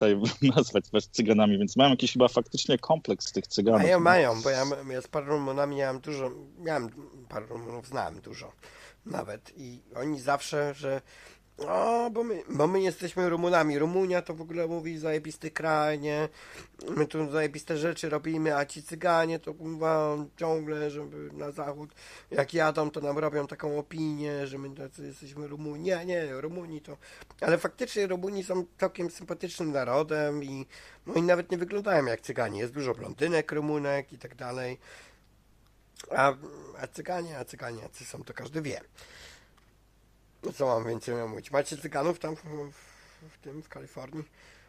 tutaj nazwać Cyganami, więc mają jakiś chyba faktycznie kompleks tych Cyganów. Mają, bo ja z parą Rumunami miałem parę Rumunów, znałem dużo nawet i oni zawsze, że bo my jesteśmy Rumunami. Rumunia to w ogóle mówi zajebisty kraj, nie? My tu zajebiste rzeczy robimy, a ci Cyganie to ciągle, żeby na zachód jak jadą, to nam robią taką opinię, że my tacy jesteśmy Rumuni. Nie, Rumuni to... Ale faktycznie Rumuni są całkiem sympatycznym narodem i oni nawet nie wyglądają jak Cyganie. Jest dużo blondynek, Rumunek i tak dalej. A Cyganie, jacy są, to każdy wie. Co mam więcej mówić? Macie Cyganów tam w Kalifornii?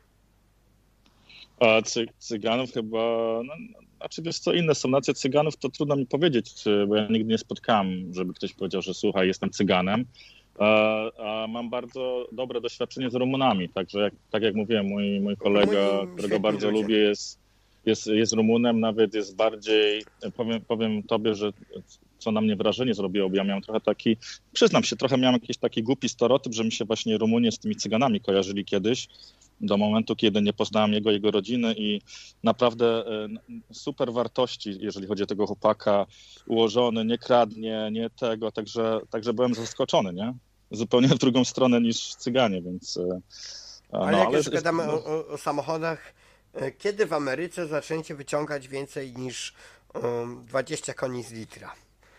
A Cyganów chyba, znaczy wiesz co, inne są nacje Cyganów, to trudno mi powiedzieć, bo ja nigdy nie spotkałem, żeby ktoś powiedział, że słuchaj, jestem Cyganem, a mam bardzo dobre doświadczenie z Rumunami, także tak jak mówiłem, mój kolega, którego bardzo lubię, jest Rumunem, nawet jest bardziej, powiem tobie, że co na mnie wrażenie zrobiło, bo ja miałem trochę przyznam się, trochę miałem jakiś taki głupi stereotyp, że mi się właśnie Rumunie z tymi Cyganami kojarzyli kiedyś, do momentu, kiedy nie poznałem jego rodziny i naprawdę super wartości, jeżeli chodzi o tego chłopaka, ułożony, nie kradnie, nie tego, także byłem zaskoczony, nie? Zupełnie w drugą stronę niż Cyganie, więc... Ale jak już gadamy o samochodach, kiedy w Ameryce zaczęcie wyciągać więcej niż 20 koni z litra?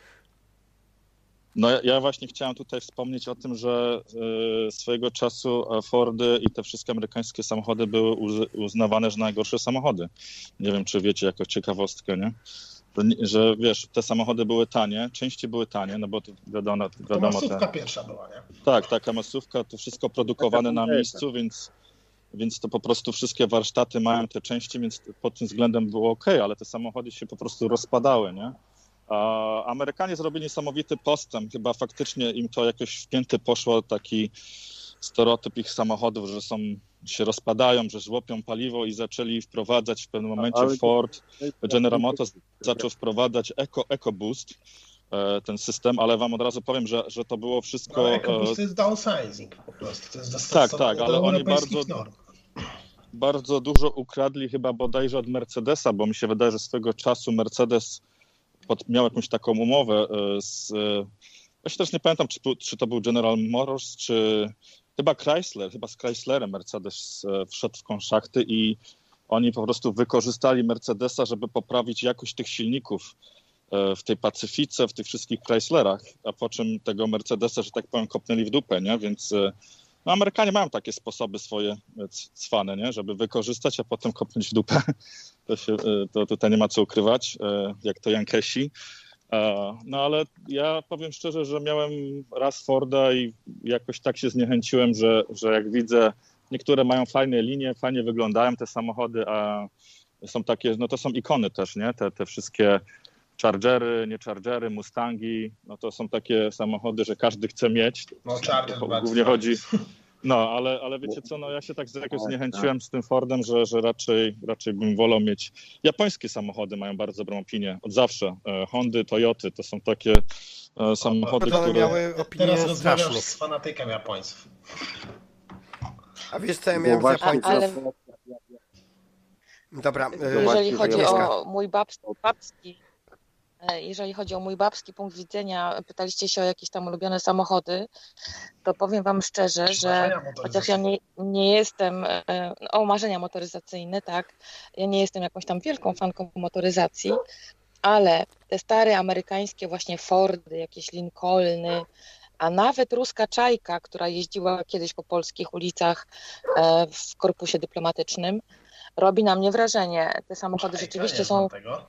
No ja właśnie chciałem tutaj wspomnieć o tym, że swojego czasu Fordy i te wszystkie amerykańskie samochody były uznawane za najgorsze samochody. Nie wiem, czy wiecie, jako ciekawostkę, nie? Że wiesz, te samochody były tanie, części były tanie, no bo to wiadomo... To masówka pierwsza była, nie? Tak, taka masówka, to wszystko produkowane na miejscu, więc to po prostu wszystkie warsztaty mają te części, więc pod tym względem było okej, ale te samochody się po prostu rozpadały, nie? A Amerykanie zrobili niesamowity postęp, chyba faktycznie im to jakoś wpięty poszło, taki stereotyp ich samochodów, że się rozpadają, że żłopią paliwo i zaczęli wprowadzać w pewnym momencie Ford, General Motors zaczął wprowadzać EcoBoost, ten system, ale wam od razu powiem, że to było wszystko... Ale EcoBoost to jest downsizing po prostu, to jest dostosowanie ale do oni europejskich norm. Bardzo dużo ukradli chyba bodajże od Mercedesa, bo mi się wydaje, że swego czasu Mercedes miał jakąś taką umowę ja się też nie pamiętam, czy to był General Motors, czy chyba Chrysler, chyba z Chryslerem Mercedes wszedł w konszachty i oni po prostu wykorzystali Mercedesa, żeby poprawić jakość tych silników w tej Pacyfice, w tych wszystkich Chryslerach, a po czym tego Mercedesa, że tak powiem, kopnęli w dupę, nie? Więc Amerykanie mają takie sposoby swoje cwane, nie? Żeby wykorzystać, a potem kopnąć w dupę. To tutaj nie ma co ukrywać, jak to Jankesi. No ale ja powiem szczerze, że miałem raz Forda i jakoś tak się zniechęciłem, że jak widzę, niektóre mają fajne linie, fajnie wyglądają te samochody, a są takie, no to są ikony też, nie? Te wszystkie Chargery, nie Chargery, Mustangi, no to są takie samochody, że każdy chce mieć. No Charger głównie chodzi... No, ale wiecie co, no ja się tak jakoś zniechęciłem z tym Fordem, że raczej bym wolał mieć... Japońskie samochody mają bardzo dobrą opinię, od zawsze. Hondy, Toyoty, to są takie samochody, które... miały opinię Teraz rozmawiasz strasznych. z fanatykiem Japońców. A wiesz co ja miałem z Japońców? Dobra. Jeżeli chodzi Agnieszka. o jeżeli chodzi o mój babski punkt widzenia, pytaliście się o jakieś tam ulubione samochody, to powiem wam szczerze, że chociaż ja nie jestem, marzenia motoryzacyjne, tak, ja nie jestem jakąś tam wielką fanką motoryzacji, ale te stare amerykańskie właśnie Fordy, jakieś Lincolny, a nawet ruska Czajka, która jeździła kiedyś po polskich ulicach w korpusie dyplomatycznym, robi na mnie wrażenie. Te samochody rzeczywiście są...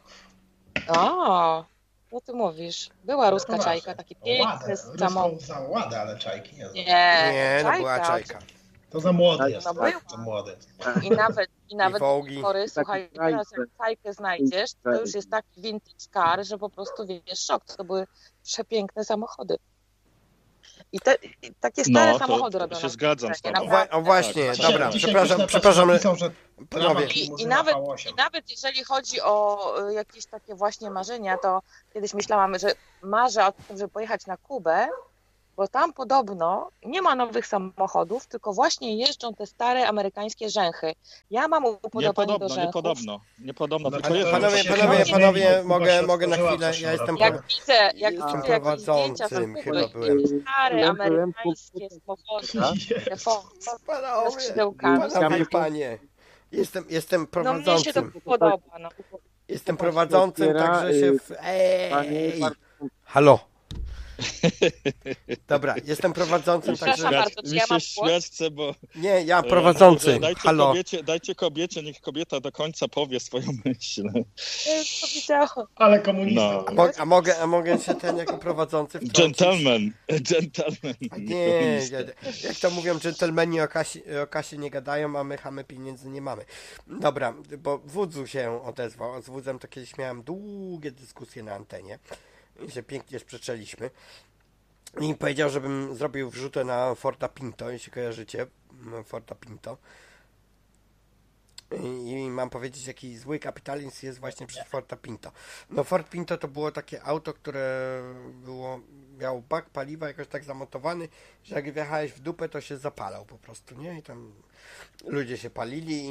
O, co ty mówisz? Była ruska Czajka, taki piękny samochód. Za ładę, ale Czajki nie znam. Nie, no była Czajka. To za młody jest, No tak? To młody. I nawet do Wołgi. tej pory, słuchaj, teraz jak Czajkę znajdziesz, to już jest taki vintage car, że po prostu wiesz, szok. To były przepiękne samochody. I takie stare samochody robią. To się zgadzam z tobą. O właśnie, Tak. dobra, Dzisiaj przepraszam. napisał, że Panowie. I nawet jeżeli chodzi o jakieś takie właśnie marzenia, to kiedyś myślałam, że marzę o tym, żeby pojechać na Kubę bo tam podobno nie ma nowych samochodów, tylko właśnie jeżdżą te stare amerykańskie rzęchy. Ja mam upodobanie do rzęchów. Niepodobno, No, tylko Panowie, mogę na chwilę, ja jestem prowadzącym chyba byłem. Stare amerykańskie samochody, panie. Jestem no prowadzącym. mnie się to podoba. No. Jestem prowadzącym, także się... Halo. Dobra, jestem prowadzącym, także... Bardzo, czy ja mam śmiać chcę, bo... Nie, ja prowadzący. Halo. Dajcie kobiecie, niech kobieta do końca powie swoją myśl. Ale komunista. No. A mogę się jako prowadzący wtrącić? Gentleman. Nie, jak to mówią, dżentelmeni o kasie nie gadają, a my chamy pieniędzy nie mamy. Dobra, bo Wódzu się odezwał, a z Wódzem to kiedyś miałem długie dyskusje na antenie i się pięknie sprzeczaliśmy. I powiedział, żebym zrobił wrzutę na Forda Pinto, jeśli kojarzycie Forda Pinto. I mam powiedzieć, jaki zły kapitalizm jest właśnie przez Forda Pinto. No Ford Pinto to było takie auto, które miał bak paliwa jakoś tak zamontowany, że jak wjechałeś w dupę, to się zapalał po prostu, nie? I tam ludzie się palili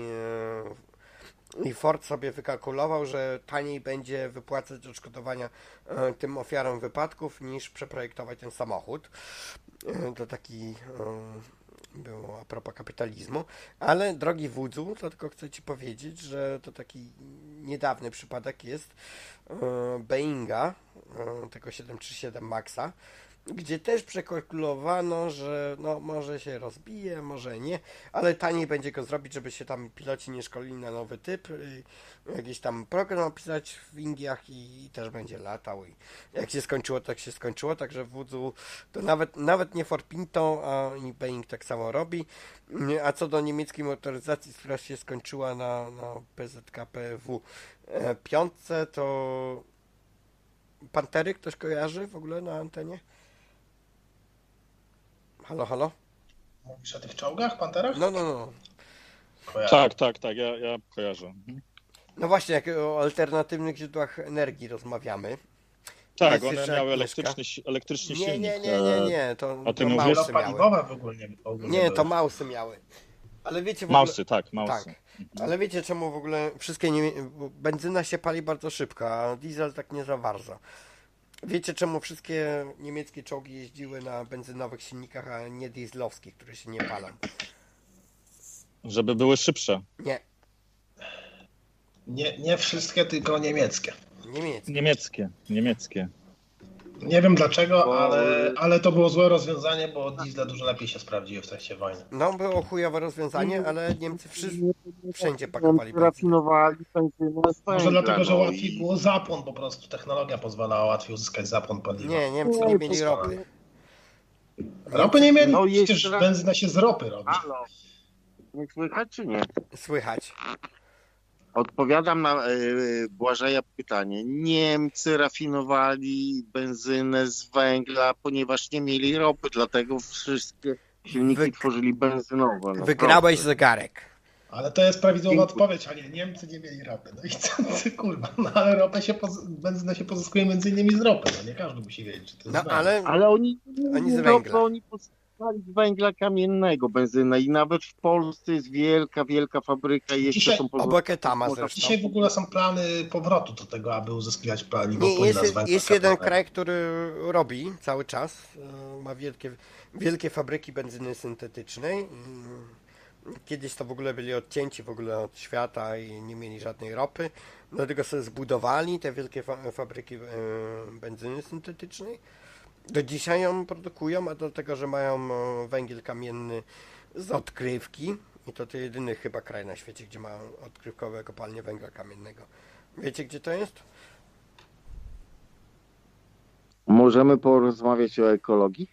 i Ford sobie wykalkulował, że taniej będzie wypłacać odszkodowania tym ofiarom wypadków, niż przeprojektować ten samochód. To taki było a propos kapitalizmu. Ale drogi Wódzu, to tylko chcę Ci powiedzieć, że to taki niedawny przypadek jest Boeinga, tego 737 Maxa, gdzie też przekalkulowano, że no może się rozbije, może nie, ale taniej będzie go zrobić, żeby się tam piloci nie szkolili na nowy typ, jakiś tam program napisać w Indiach i też będzie latał. I jak się skończyło, tak się skończyło, także w Wódzu to nawet nie Ford Pinto, a i Boeing tak samo robi. A co do niemieckiej motoryzacji, która się skończyła na PZKPW 5, to Pantery ktoś kojarzy w ogóle na antenie? Halo? Mówisz o tych czołgach, Panterach? No. Tak, ja kojarzę. No właśnie, jak o alternatywnych źródłach energii rozmawiamy. Tak, one miały elektryczny silnik. Nie, to Mausy paliwowe w ogóle nie, to Mausy miały. Ale wiecie w ogóle... Mausy. Tak. Ale wiecie czemu w ogóle benzyna się pali bardzo szybko, a diesel tak nie za bardzo. Wiecie czemu wszystkie niemieckie czołgi jeździły na benzynowych silnikach, a nie dieslowskich, które się nie palą? Żeby były szybsze. Nie wszystkie, tylko niemieckie. Niemieckie. Nie wiem dlaczego, ale to było złe rozwiązanie, bo diesle dużo lepiej się sprawdziły w trakcie wojny. No, było chujowe rozwiązanie, ale Niemcy wszędzie pakowali rafinowali benzynę. Może dlatego, że łatwiej było zapłon, po prostu technologia pozwalała łatwiej uzyskać zapłon paliwa. Nie, Niemcy nie mieli ropy. Ropy nie mieli? No przecież benzyna się z ropy robi. Halo. Nie słychać czy nie? Słychać. Odpowiadam na Błażeja pytanie. Niemcy rafinowali benzynę z węgla, ponieważ nie mieli ropy, dlatego wszystkie silniki tworzyli benzynowe. No wygrałeś zegarek. Ale to jest prawidłowa odpowiedź, a nie, Niemcy nie mieli ropy. No i co ty, kurwa, no ale benzynę się pozyskuje między innymi z ropy, no nie każdy musi wiedzieć, czy to jest ale oni z węgla. Oni pozyskali z węgla kamiennego benzynę i nawet w Polsce jest wielka fabryka i jeszcze są obok Etama zresztą. Dzisiaj w ogóle są plany powrotu do tego, aby uzyskiwać paliwo płynne z węgla. Jest jeden kraj, który robi cały czas, ma wielkie fabryki benzyny syntetycznej. Kiedyś to w ogóle byli odcięci w ogóle od świata i nie mieli żadnej ropy. Dlatego sobie zbudowali te wielkie fabryki benzyny syntetycznej. Do dzisiaj ją produkują, a do tego, że mają węgiel kamienny z odkrywki. I to jedyny chyba kraj na świecie, gdzie ma odkrywkowe kopalnie węgla kamiennego. Wiecie, gdzie to jest? Możemy porozmawiać o ekologii?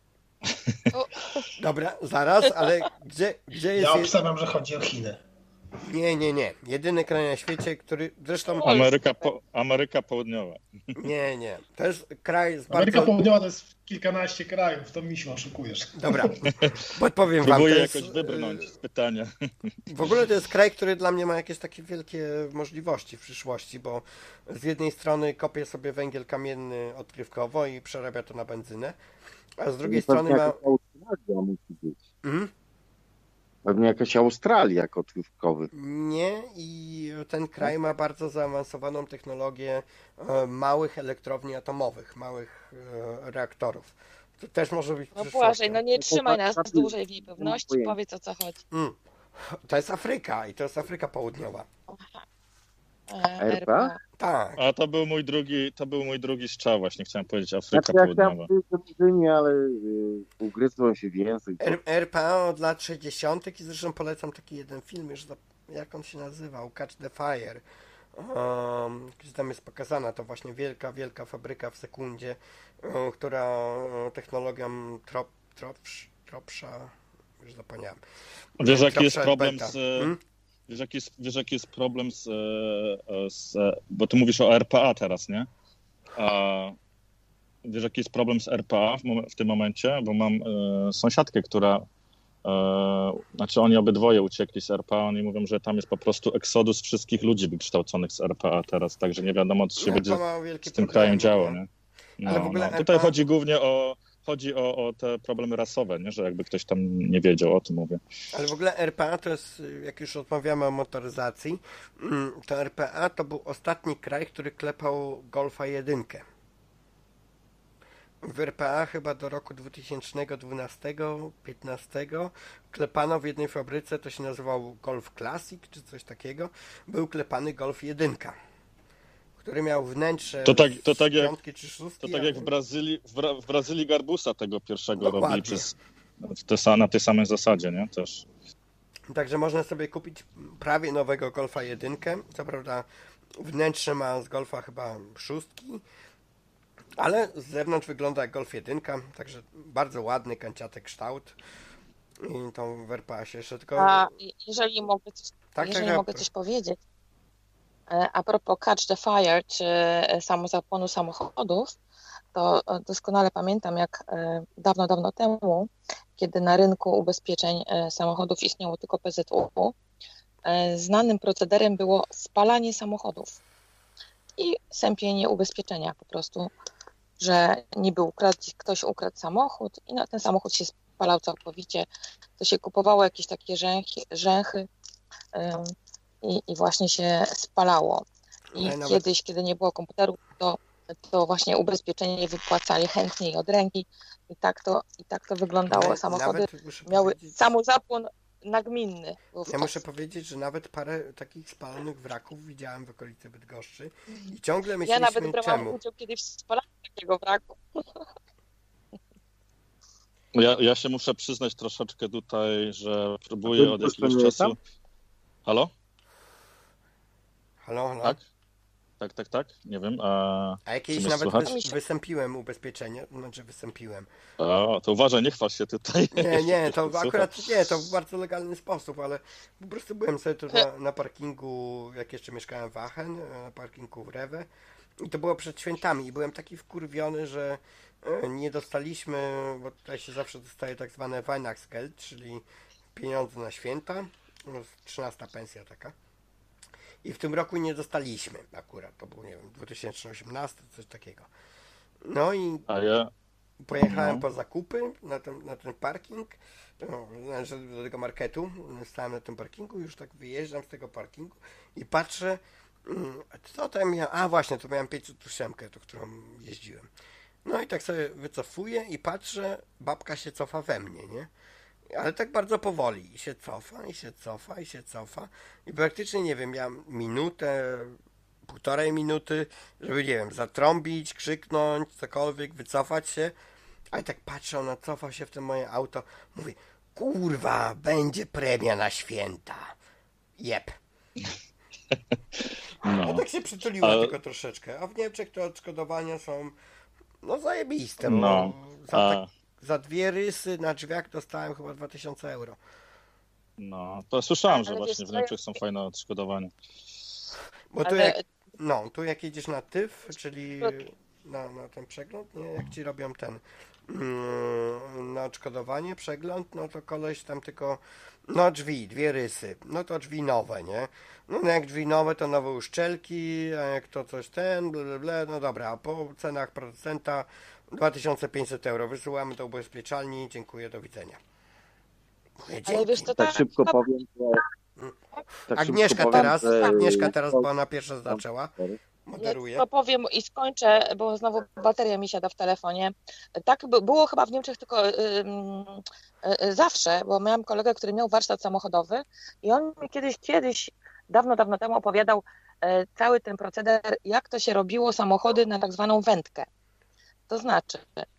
Dobra, zaraz, ale gdzie jest... Ja obstawiam, że chodzi o Chiny. Nie. Jedyny kraj na świecie, który zresztą... Ameryka Południowa. Nie. To jest kraj z Ameryka bardzo... Południowa to jest kilkanaście krajów, to mi się oszukujesz. Dobra, podpowiem wam. Próbuję to jakoś jest, wybrnąć z pytania. W ogóle to jest kraj, który dla mnie ma jakieś takie wielkie możliwości w przyszłości, bo z jednej strony kopie sobie węgiel kamienny odkrywkowo i przerabia to na benzynę, a z drugiej strony ma... Australia musi być. Mhm. Pewnie jakaś Australia odkrywkowy. Nie, i ten kraj ma bardzo zaawansowaną technologię małych elektrowni atomowych, małych reaktorów. To też może być No przyszłością. Błażej, no nie trzymaj nas dłużej w niepewności, powiedz o co chodzi. To jest Afryka i to jest Afryka Południowa. RPA? Tak. A to był mój drugi strzał właśnie, chciałem powiedzieć Afryka Ja Południowa. chciałem powiedzieć o Murzynie, ale ugryzłem się w język. RPA od lat 60. i zresztą polecam taki jeden film, już jak on się nazywał? Catch the Fire. Gdzie tam jest pokazana to właśnie wielka fabryka w sekundzie, która technologią Tropsza, już zapomniałem. Wiesz, jaki jest problem beta. Wiesz, jaki jest problem bo ty mówisz o RPA teraz, nie? Wiesz, jaki jest problem z RPA w tym momencie? Bo mam sąsiadkę, która znaczy oni obydwoje uciekli z RPA, oni mówią, że tam jest po prostu eksodus wszystkich ludzi wykształconych z RPA teraz, także nie wiadomo, co się będzie z tym krajem działo, nie? Ale w ogóle Tutaj RPA... chodzi głównie o te problemy rasowe, nie? Że jakby ktoś tam nie wiedział o tym, mówię. Ale w ogóle RPA to jest, jak już rozmawiamy o motoryzacji, to RPA to był ostatni kraj, który klepał Golfa 1. W RPA chyba do roku 2012-15 klepano w jednej fabryce, to się nazywał Golf Classic czy coś takiego, był klepany Golf 1, który miał wnętrze to tak jak, piątki czy szóstki. To tak jak w Brazylii Garbusa tego pierwszego Dokładnie. robili na tej samej zasadzie, nie? Też. Także można sobie kupić prawie nowego Golfa 1. Co prawda wnętrze ma z Golfa chyba szóstki, ale z zewnątrz wygląda jak Golf 1, także bardzo ładny, kanciaty kształt. I tą w RPA się jeszcze tylko... A jeżeli mogę mogę coś powiedzieć, a propos Catch the Fire, czy samozapłonu samochodów, to doskonale pamiętam, jak dawno temu, kiedy na rynku ubezpieczeń samochodów istniało tylko PZU, znanym procederem było spalanie samochodów i sępienie ubezpieczenia po prostu, że niby ktoś ukradł samochód i na ten samochód się spalał całkowicie. To się kupowało jakieś takie rzęchy i właśnie się spalało. I kiedyś, kiedy nie było komputerów, to właśnie ubezpieczenie wypłacali chętnie i od ręki. I tak to wyglądało. Samochody miały samozapłon nagminny. Ja muszę powiedzieć, że nawet parę takich spalonych wraków widziałem w okolicy Bydgoszczy i ciągle myśleliśmy, ja nawet brałam udział kiedyś w spalaniu takiego wraku. Ja się muszę przyznać troszeczkę tutaj, że próbuję od jakiegoś czasu... Halo? Halo? Tak. Nie wiem. A jakieś nawet wysępiłem ubezpieczenie. Znaczy wysępiłem. To uważaj, nie chwal się tutaj. Nie, to akurat nie, to w bardzo legalny sposób, ale po prostu byłem sobie tu na parkingu, jak jeszcze mieszkałem w Aachen, na parkingu w Rewe i to było przed świętami i byłem taki wkurwiony, że nie dostaliśmy, bo tutaj się zawsze dostaje tak zwane Weihnachtsgeld, czyli pieniądze na święta, 13 pensja taka. I w tym roku nie dostaliśmy akurat, to był, nie wiem, 2018, coś takiego. No i pojechałem po zakupy na ten parking, do tego marketu, stałem na tym parkingu, już tak wyjeżdżam z tego parkingu i patrzę, co tam miałem, właśnie, to miałem 508, to którą jeździłem. No i tak sobie wycofuję i patrzę, babka się cofa we mnie, nie? Ale tak bardzo powoli. I się cofa. I praktycznie, nie wiem, miałem minutę, półtorej minuty, żeby, nie wiem, zatrąbić, krzyknąć, cokolwiek, wycofać się. Ale tak patrzę, ona cofa się w to moje auto. Mówi, kurwa, będzie premia na święta. Jep. No tak się przytuliła tylko troszeczkę. A w Niemczech te odszkodowania są zajebiste. No. Bo, za 2 rysy na drzwiach dostałem chyba 2000 euro. No, to słyszałem, że Ale właśnie wiesz w co, Niemczech są fajne odszkodowania. Bo tu Ale jak jedziesz na TÜV, czyli na ten przegląd, nie? Jak ci robią ten na odszkodowanie, przegląd, no to koleś tam tylko drzwi, 2 rysy, no to drzwi nowe, nie? No jak drzwi nowe, to nowe uszczelki, a jak to coś no dobra, a po cenach producenta 2500 euro, wysyłamy do ubezpieczalni, dziękuję, do widzenia. ale wiesz co, Tak szybko powiem, że... Agnieszka teraz, bo ona pierwsza zaczęła, moderuje. Ja to powiem i skończę, bo znowu bateria mi siada w telefonie. Tak było chyba w Niemczech tylko zawsze, bo miałam kolegę, który miał warsztat samochodowy i on mi kiedyś, dawno temu opowiadał cały ten proceder, jak to się robiło samochody na tak zwaną wędkę. To znaczy,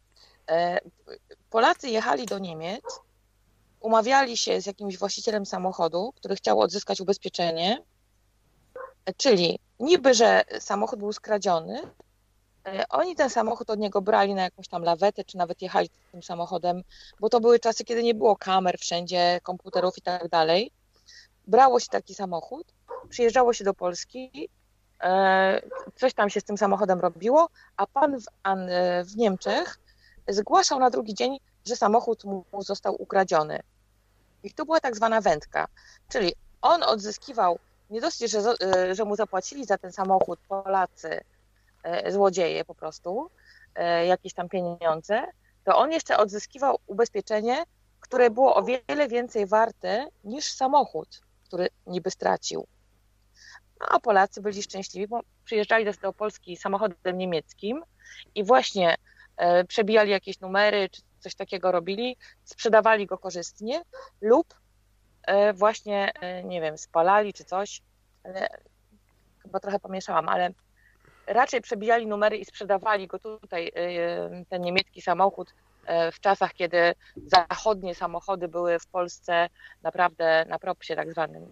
Polacy jechali do Niemiec, umawiali się z jakimś właścicielem samochodu, który chciał odzyskać ubezpieczenie, czyli niby, że samochód był skradziony, oni ten samochód od niego brali na jakąś tam lawetę, czy nawet jechali tym samochodem, bo to były czasy, kiedy nie było kamer wszędzie, komputerów i tak dalej. Brało się taki samochód, przyjeżdżało się do Polski, coś tam się z tym samochodem robiło, a pan w Niemczech zgłaszał na drugi dzień, że samochód mu został ukradziony. I to była tak zwana wędka, czyli on odzyskiwał, nie dosyć, że mu zapłacili za ten samochód Polacy, złodzieje po prostu, jakieś tam pieniądze, to on jeszcze odzyskiwał ubezpieczenie, które było o wiele więcej warte niż samochód, który niby stracił. No a Polacy byli szczęśliwi, bo przyjeżdżali do Polski samochodem niemieckim i właśnie przebijali jakieś numery, czy coś takiego robili, sprzedawali go korzystnie lub właśnie, nie wiem, spalali czy coś, chyba trochę pomieszałam, ale raczej przebijali numery i sprzedawali go tutaj, ten niemiecki samochód, w czasach, kiedy zachodnie samochody były w Polsce naprawdę na propsie tak zwanym.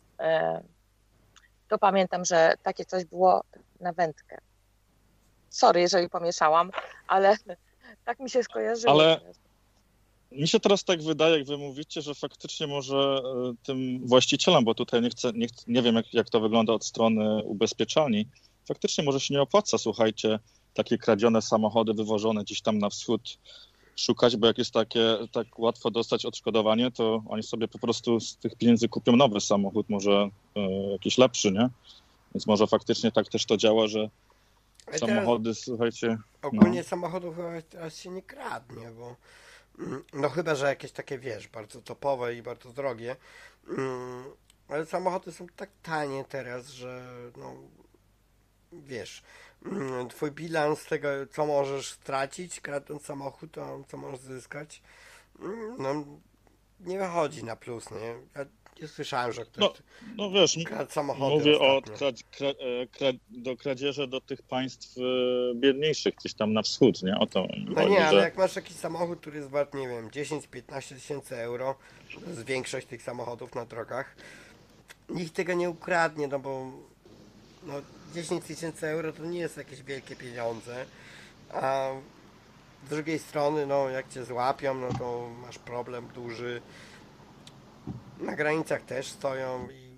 To pamiętam, że takie coś było na wędkę. Sorry, jeżeli pomieszałam, ale tak mi się skojarzyło. Ale mi się teraz tak wydaje, jak wy mówicie, że faktycznie może tym właścicielom, bo tutaj nie wiem jak to wygląda od strony ubezpieczalni, faktycznie może się nie opłaca, słuchajcie, takie kradzione samochody wywożone gdzieś tam na wschód szukać, bo jak jest tak łatwo dostać odszkodowanie, to oni sobie po prostu z tych pieniędzy kupią nowy samochód, może jakiś lepszy, nie? Więc może faktycznie tak też to działa, że samochody, słuchajcie... Ogólnie samochodów teraz się nie kradnie, bo no chyba, że jakieś takie, wiesz, bardzo topowe i bardzo drogie, ale samochody są tak tanie teraz, że no wiesz, twój bilans tego, co możesz stracić, kradąc samochód, a co możesz zyskać, no nie wychodzi na plus, nie? Ja nie słyszałem, że ktoś wiesz, kradł samochody mówię ostatnio. do kradzieży do tych państw biedniejszych, gdzieś tam na wschód, nie? O to No chodzi, nie, ale że... jak masz jakiś samochód, który jest wart, nie wiem, 10-15 tysięcy euro, to jest większość tych samochodów na drogach, nikt tego nie ukradnie, no bo 10 tysięcy euro to nie jest jakieś wielkie pieniądze, a z drugiej strony, no jak cię złapią, no to masz problem duży. Na granicach też stoją i...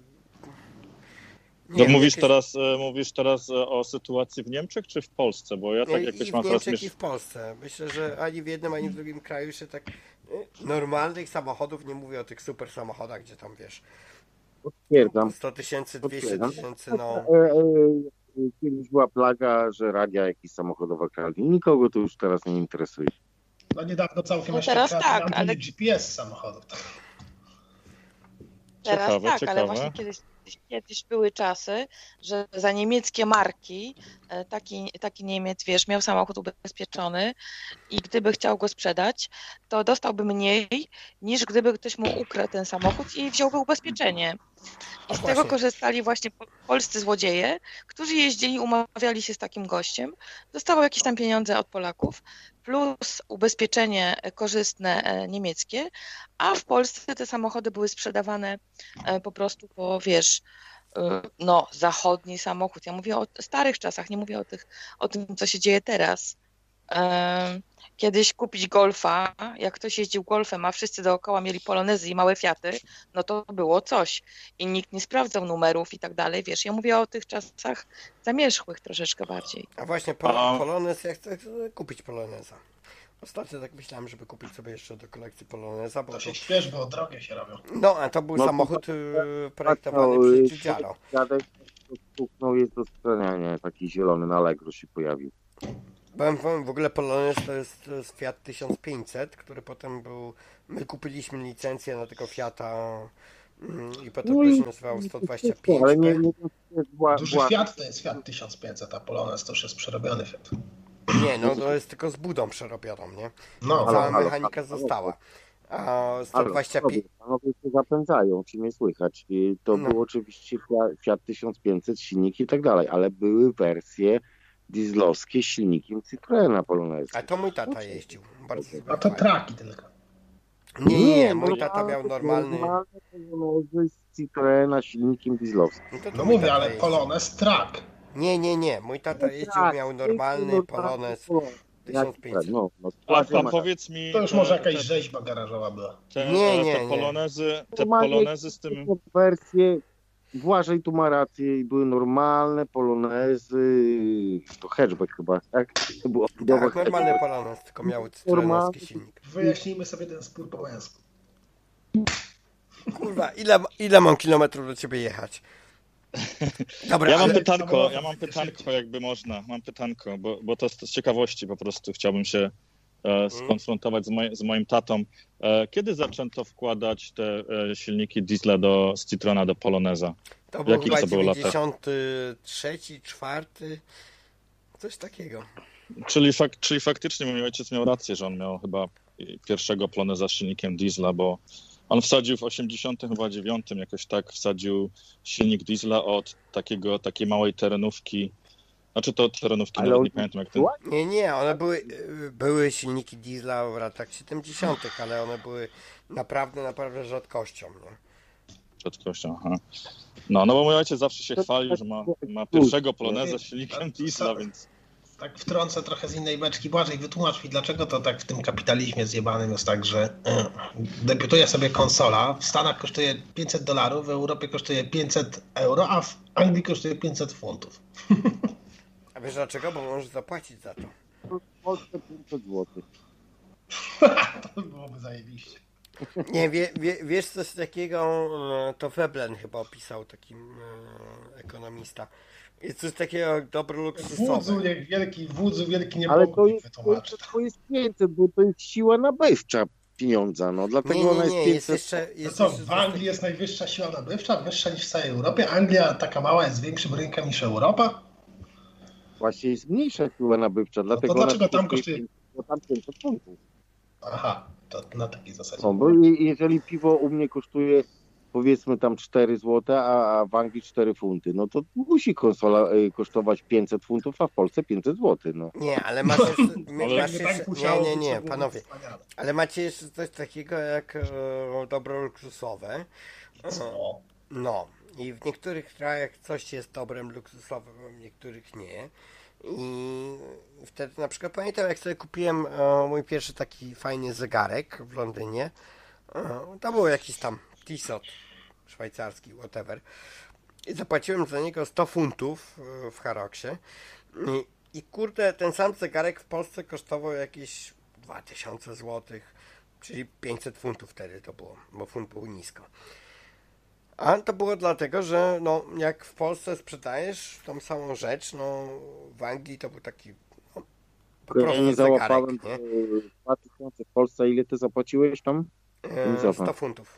Mówisz teraz o sytuacji w Niemczech czy w Polsce? Bo ja tak jakoś mam teraz i w Polsce. Myślę, że ani w jednym, ani w drugim kraju się tak normalnych samochodów, nie mówię o tych super samochodach, gdzie tam wiesz 100 tysięcy, 200 tysięcy, no. Kiedyś była plaga, że radia jakieś samochodowe kradli. Nikogo to już teraz nie interesuje. No niedawno całkiem jeszcze teraz tak, ale GPS samochodów. Teraz ciekawe. Ale właśnie kiedyś były czasy, że za niemieckie marki taki Niemiec, wiesz, miał samochód ubezpieczony i gdyby chciał go sprzedać, to dostałby mniej, niż gdyby ktoś mu ukradł ten samochód i wziąłby ubezpieczenie. I z tego korzystali właśnie polscy złodzieje, którzy jeździli, umawiali się z takim gościem, dostawał jakieś tam pieniądze od Polaków, plus ubezpieczenie korzystne niemieckie, a w Polsce te samochody były sprzedawane po prostu po, wiesz, zachodni samochód. Ja mówię o starych czasach, nie mówię o tym, co się dzieje teraz. kiedyś kupić Golfa, jak ktoś jeździł Golfem, a wszyscy dookoła mieli Polonezy i małe Fiaty, no to było coś. I nikt nie sprawdzał numerów i tak dalej, wiesz. Ja mówię o tych czasach zamierzchłych troszeczkę bardziej. A właśnie Polonez, ja chcę kupić Poloneza. Ostatnio tak myślałem, żeby kupić sobie jeszcze do kolekcji Poloneza, bo To się śpiesz, bo drogie się robią. No, a to był samochód projektowany przez Giugiaro. Dziadek stuknął, jest do sprzedania, taki zielony na Allegro się pojawił. BMW w ogóle Polonez to jest Fiat 1500, który potem był... My kupiliśmy licencję na tego Fiata i potem to się nazywało 125. Ale nie Duży Fiat to jest Fiat 1500, a Polonez to już jest przerobiony Fiat. Nie, no to jest tylko z budą przerobioną, nie? No, cała mechanika została. A 125... Panowie się zapędzają, czy nie słychać. To był oczywiście Fiat 1500, silnik i tak dalej, ale były wersje dieslowskie z silnikiem Citroena Polonezu. A to mój tata jeździł. Bardzo a to traki tylko. Nie, mój tata miał normalny Polonezy z Citroena silnikiem dieslowskim. No mówię, ale Polonez track. Nie. Mój tata jeździł, miał normalny Polonez 1500. A pan powiedz mi... To już może jakaś rzeźba garażowa była. Nie. Te Polonezy z tym... Wersje, Błażej tu ma rację, były normalne Polonezy, to hatchback chyba, tak? To było tak, normalny Polonez, tylko miał cytronowski silnik. Wyjaśnijmy sobie ten spór po męsku. Kurwa, ile mam kilometrów do ciebie jechać? Dobra, ja mam pytanko, jakby można. Mam pytanko, bo to z ciekawości po prostu chciałbym się skonfrontować z moim tatą. Kiedy zaczęto wkładać te silniki diesla z Citroena do Poloneza? To był chyba 93, 4, coś takiego. Czyli faktycznie mój ojciec miał rację, że on miał chyba pierwszego Poloneza z silnikiem diesla, bo on wsadził w 89 jakoś tak, wsadził silnik diesla od takiej małej terenówki. Znaczy to terenówki, nawet nie pamiętam jak ten... Nie, one były silniki diesla w latach 70., ale one były naprawdę rzadkością, nie? Rzadkością, aha. No bo mój ojciec zawsze się chwalił, że ma pierwszego Poloneza z silnikiem diesla, więc... Tak wtrącę trochę z innej beczki. Błażej, wytłumacz mi, dlaczego to tak w tym kapitalizmie zjebanym jest tak, że debiutuje sobie konsola, w Stanach kosztuje $500, w Europie kosztuje 500 euro, a w Anglii kosztuje 500 funtów. A wiesz dlaczego? Bo możesz zapłacić za to. W Polsce 500 zł. To byłoby zajebiście. Nie, wiesz coś takiego, to Veblen chyba opisał, taki ekonomista. Jest coś takiego jak dobro luksusowe. Wódzu wielki nie ale pomógł wytłumaczyć. To jest 500, bo to jest siła nabywcza pieniądza, no dlatego ona jest 500. Jest jeszcze, w Anglii jest najwyższa siła nabywcza, wyższa niż w całej Europie. Anglia taka mała jest większym rynkiem niż Europa. Właśnie jest mniejsza siła nabywcza, dlatego to dlaczego tam kosztuje? Bo tam 500 funtów. Aha, to na takiej zasadzie. No, bo jeżeli piwo u mnie kosztuje powiedzmy tam 4 zł, a w Anglii 4 funty, no to musi konsola kosztować 500 funtów, a w Polsce 500 zł. No. Nie, ale masz jeszcze... Nie, panowie. Ale macie jeszcze coś takiego jak dobro luksusowe. No. I w niektórych krajach coś jest dobrem luksusowym, a w niektórych nie. I wtedy na przykład pamiętam, jak sobie kupiłem mój pierwszy taki fajny zegarek w Londynie. To był jakiś tam Tissot szwajcarski, whatever. I zapłaciłem za niego 100 funtów w Harrocksie. I kurde, ten sam zegarek w Polsce kosztował jakieś 2000 zł, czyli 500 funtów wtedy to było, bo funt był nisko. A to było dlatego, że no, jak w Polsce sprzedajesz tą samą rzecz, no w Anglii to był taki po prostu nie załapałem zegarek, nie? 2000 w Polsce, ile ty zapłaciłeś tam? 100 funtów.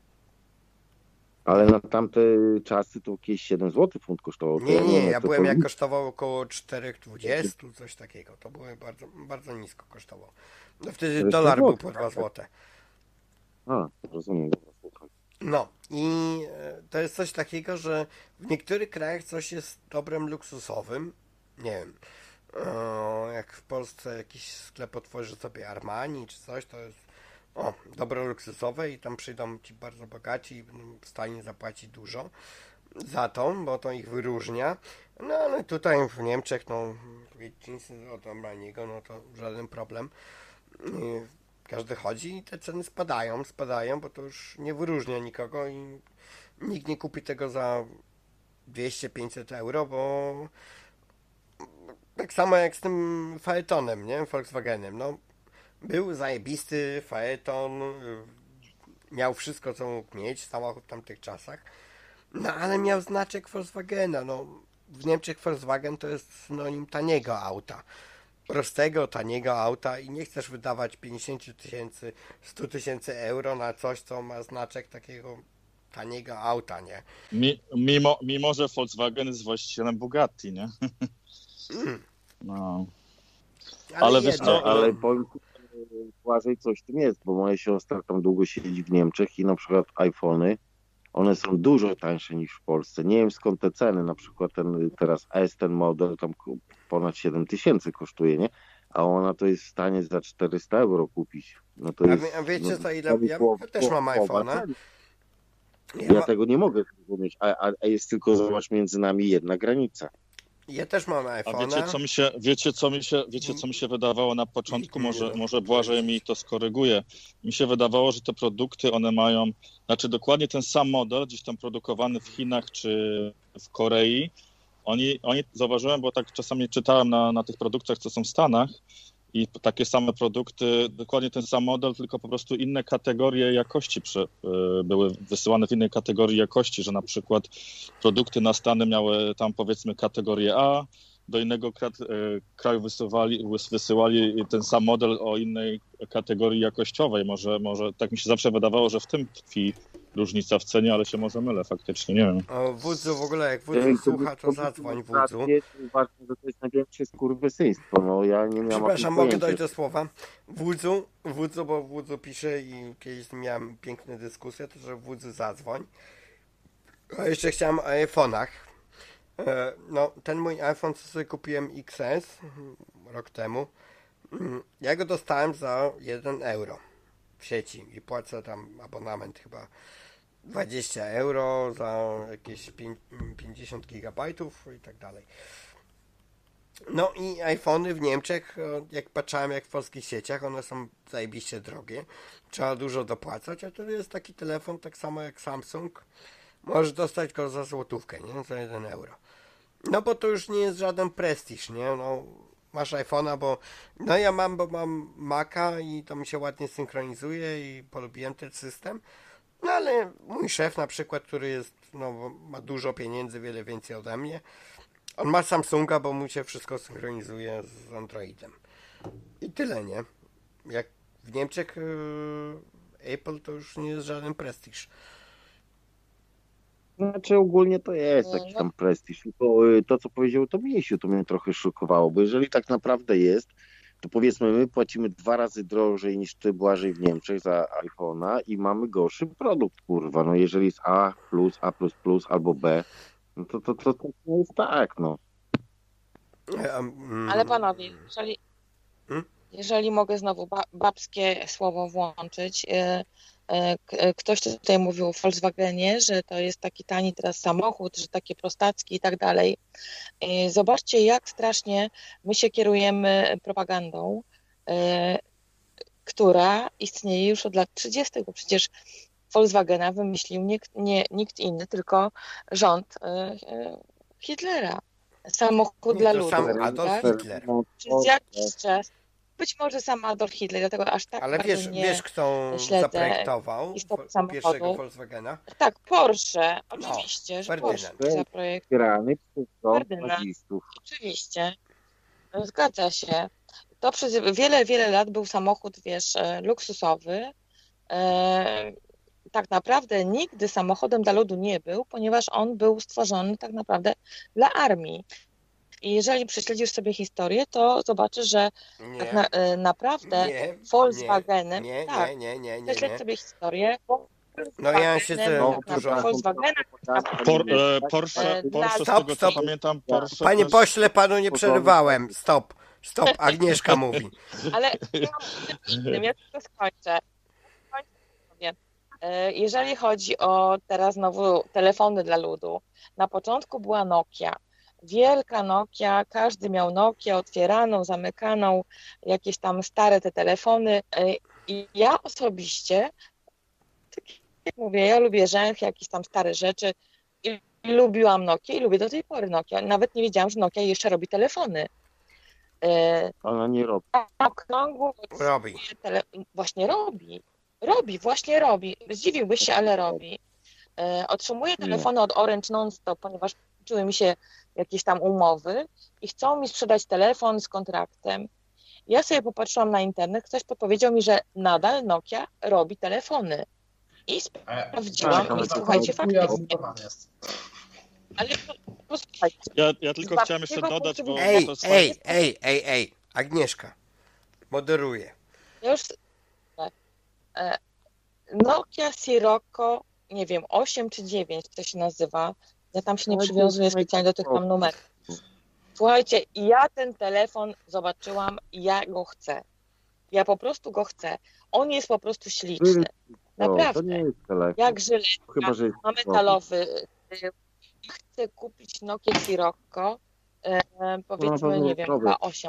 Ale na tamte czasy to jakieś 7 zł funt kosztował. Nie, ja byłem jak kosztował około 4,20, coś takiego. To było bardzo, bardzo nisko kosztowało. No wtedy dolar był po 2 zł. A, rozumiem. No i to jest coś takiego, że w niektórych krajach coś jest dobrem luksusowym. Nie wiem, jak w Polsce jakiś sklep otworzy sobie Armani czy coś, to jest dobro luksusowe i tam przyjdą ci bardzo bogaci i będą w stanie zapłacić dużo. za to, bo to ich wyróżnia. No ale tutaj w Niemczech, no jeansy od Armaniego, no to żaden problem. Każdy chodzi i te ceny spadają, bo to już nie wyróżnia nikogo i nikt nie kupi tego za 200-500 euro, bo tak samo jak z tym Faetonem, nie? Volkswagenem, no był zajebisty Faeton, miał wszystko, co mógł mieć, samochód w tamtych czasach, no ale miał znaczek Volkswagena, no w Niemczech Volkswagen to jest synonim taniego auta, prostego, taniego auta i nie chcesz wydawać 50 000, 100 000 euro na coś, co ma znaczek takiego taniego auta, nie? Mimo, że Volkswagen jest właścicielem Bugatti, nie? No. Ale wiesz co, ale powiem Błażej, coś w tym jest, bo moja siostra tam długo siedzi w Niemczech i na przykład iPhony, one są dużo tańsze niż w Polsce. Nie wiem skąd te ceny, na przykład ten teraz S, ten model tam ponad 7 000 kosztuje, nie? A ona to jest w stanie za 400 euro kupić. No to jest, a wiecie co, ile ja też mam iPhone'a. Ja tego nie mogę zrozumieć, a jest tylko, zobacz, między nami jedna granica. Ja też mam iPhone'a. A wiecie co mi się wydawało na początku, może Błażej mi to skoryguje. Mi się wydawało, że te produkty, one mają, znaczy dokładnie ten sam model, gdzieś tam produkowany w Chinach czy w Korei. Oni zauważyłem, bo tak czasami czytałem na tych produktach, co są w Stanach, i takie same produkty, dokładnie ten sam model, tylko po prostu inne kategorie jakości były wysyłane w innej kategorii jakości, że na przykład produkty na Stany miały tam powiedzmy kategorię A, do innego kraju wysyłali ten sam model o innej kategorii jakościowej. Może tak mi się zawsze wydawało, że w tym tkwi różnica w cenie, ale się może mylę faktycznie, nie wiem. Wódzu w ogóle, jak Wódzu słucha, to zadzwoń Wódzu. Uważam, że to jest największe skurwysyństwo, no ja nie miałem. Przepraszam, mogę dojść do słowa. Wódzu, bo Wódzu pisze i kiedyś miałem piękne dyskusje, to że Wódzu zadzwoń. A jeszcze chciałem o iPhone'ach. No, ten mój iPhone, co sobie kupiłem XS rok temu, ja go dostałem za 1 euro w sieci i płacę tam abonament chyba 20 euro za jakieś 50 gigabajtów i tak dalej. No i iPhony w Niemczech, jak patrzałem jak w polskich sieciach, one są zajebiście drogie, trzeba dużo dopłacać, a to jest taki telefon tak samo jak Samsung, możesz dostać go za złotówkę, nie? Za 1 euro. No bo to już nie jest żaden prestiż, nie? No, masz iPhone'a, bo no ja mam Maca i to mi się ładnie synchronizuje i polubiłem ten system. No ale mój szef na przykład, który jest, no ma dużo pieniędzy, wiele więcej ode mnie, on ma Samsunga, bo mu się wszystko synchronizuje z Androidem. I tyle, nie? Jak w Niemczech Apple to już nie jest żaden prestiż. Znaczy ogólnie to jest jakiś tam prestiż. To co powiedział to Miesiu, to mnie trochę szokowało, bo jeżeli tak naprawdę jest, to powiedzmy my płacimy 2 razy drożej niż ty, Błażej, w Niemczech za iPhone'a i mamy gorszy produkt, kurwa. No jeżeli jest A+, A++ albo B, no to nie jest tak, no. Ale panowie, jeżeli mogę znowu babskie słowo włączyć, ktoś tutaj mówił o Volkswagenie, że to jest taki tani teraz samochód, że takie prostacki i tak dalej. Zobaczcie, jak strasznie my się kierujemy propagandą, która istnieje już od lat 30. Przecież Volkswagena wymyślił nikt inny, tylko rząd Hitlera. Samochód dla ludzi. Sam Adolf Hitler. Przez jakiś czas. Być może sam Adolf Hitler, dlatego aż tak ale bardzo wiesz kto zaprojektował pierwszego Volkswagena? Tak, Porsche, oczywiście, że Porsche zaprojektował. Oczywiście, zgadza się. To przez wiele lat był samochód, wiesz, luksusowy. Tak naprawdę nigdy samochodem dla ludu nie był, ponieważ on był stworzony tak naprawdę dla armii. I jeżeli prześledzisz sobie historię, to zobaczysz, że tak naprawdę Volkswagenem... Prześledź sobie historię, bo no ja siedzę dużo. Porsche, z tego co pamiętam, Porsche... Panie pośle, panu nie przerywałem. Stop, Agnieszka mówi. Ale ja tylko skończę. Jeżeli chodzi o teraz znowu telefony dla ludu, na początku była Nokia. Wielka Nokia, każdy miał Nokię otwieraną, zamykaną, jakieś tam stare te telefony. I ja osobiście, tak jak mówię, ja lubię rzęch, jakieś tam stare rzeczy i lubiłam Nokię i lubię do tej pory Nokia. Nawet nie wiedziałam, że Nokia jeszcze robi telefony. Ona nie robi. Robi. Właśnie robi. Właśnie robi. Zdziwiłbyś się, ale robi. Otrzymuję telefony od Orange non-stop, ponieważ kończyły mi się jakieś tam umowy i chcą mi sprzedać telefon z kontraktem. Ja sobie popatrzyłam na internet, ktoś podpowiedział mi, że nadal Nokia robi telefony. I sprawdziłam i słuchajcie, faktycznie. Ale posłuchajcie. Ja tylko chciałem jeszcze dodać, bo... Ej, Agnieszka, moderuje. Już Nokia Sirocco, nie wiem, 8 czy 9 to się nazywa. Ja tam się nie przywiązuję specjalnie do tych tam numerów. Słuchajcie, ja ten telefon zobaczyłam i ja go chcę. Ja po prostu go chcę. On jest po prostu śliczny. Naprawdę. To nie jest telefon. Jak żyletka, Chyba, że jest ma metalowy. Chcę kupić Nokia Sirocco, powiedzmy, nie wiem, chyba 8.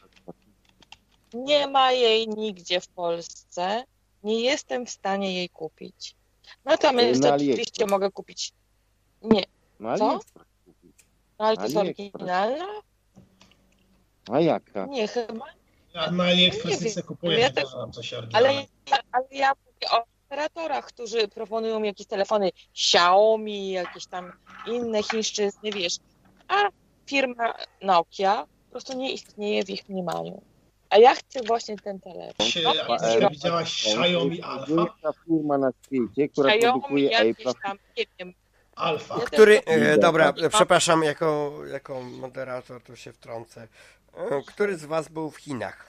Nie ma jej nigdzie w Polsce. Nie jestem w stanie jej kupić. Natomiast oczywiście mogę kupić. Nie. Co? Ale to jest oryginalna? A jaka? Nie, chyba. Ja na AliExpressie sobie kupuję, coś oryginalnego. Ale ja mówię o operatorach, którzy proponują mi jakieś telefony Xiaomi, jakieś tam inne chińszczyzny, wiesz. A firma Nokia po prostu nie istnieje w ich mniemaniu. A ja chcę właśnie ten telefon. Widziałaś Xiaomi Alpha? Ta firma na świecie, która produkuje jakieś tam, nie wiem. Alfa. Dobra, przepraszam, jako moderator tu się wtrącę. Który z was był w Chinach?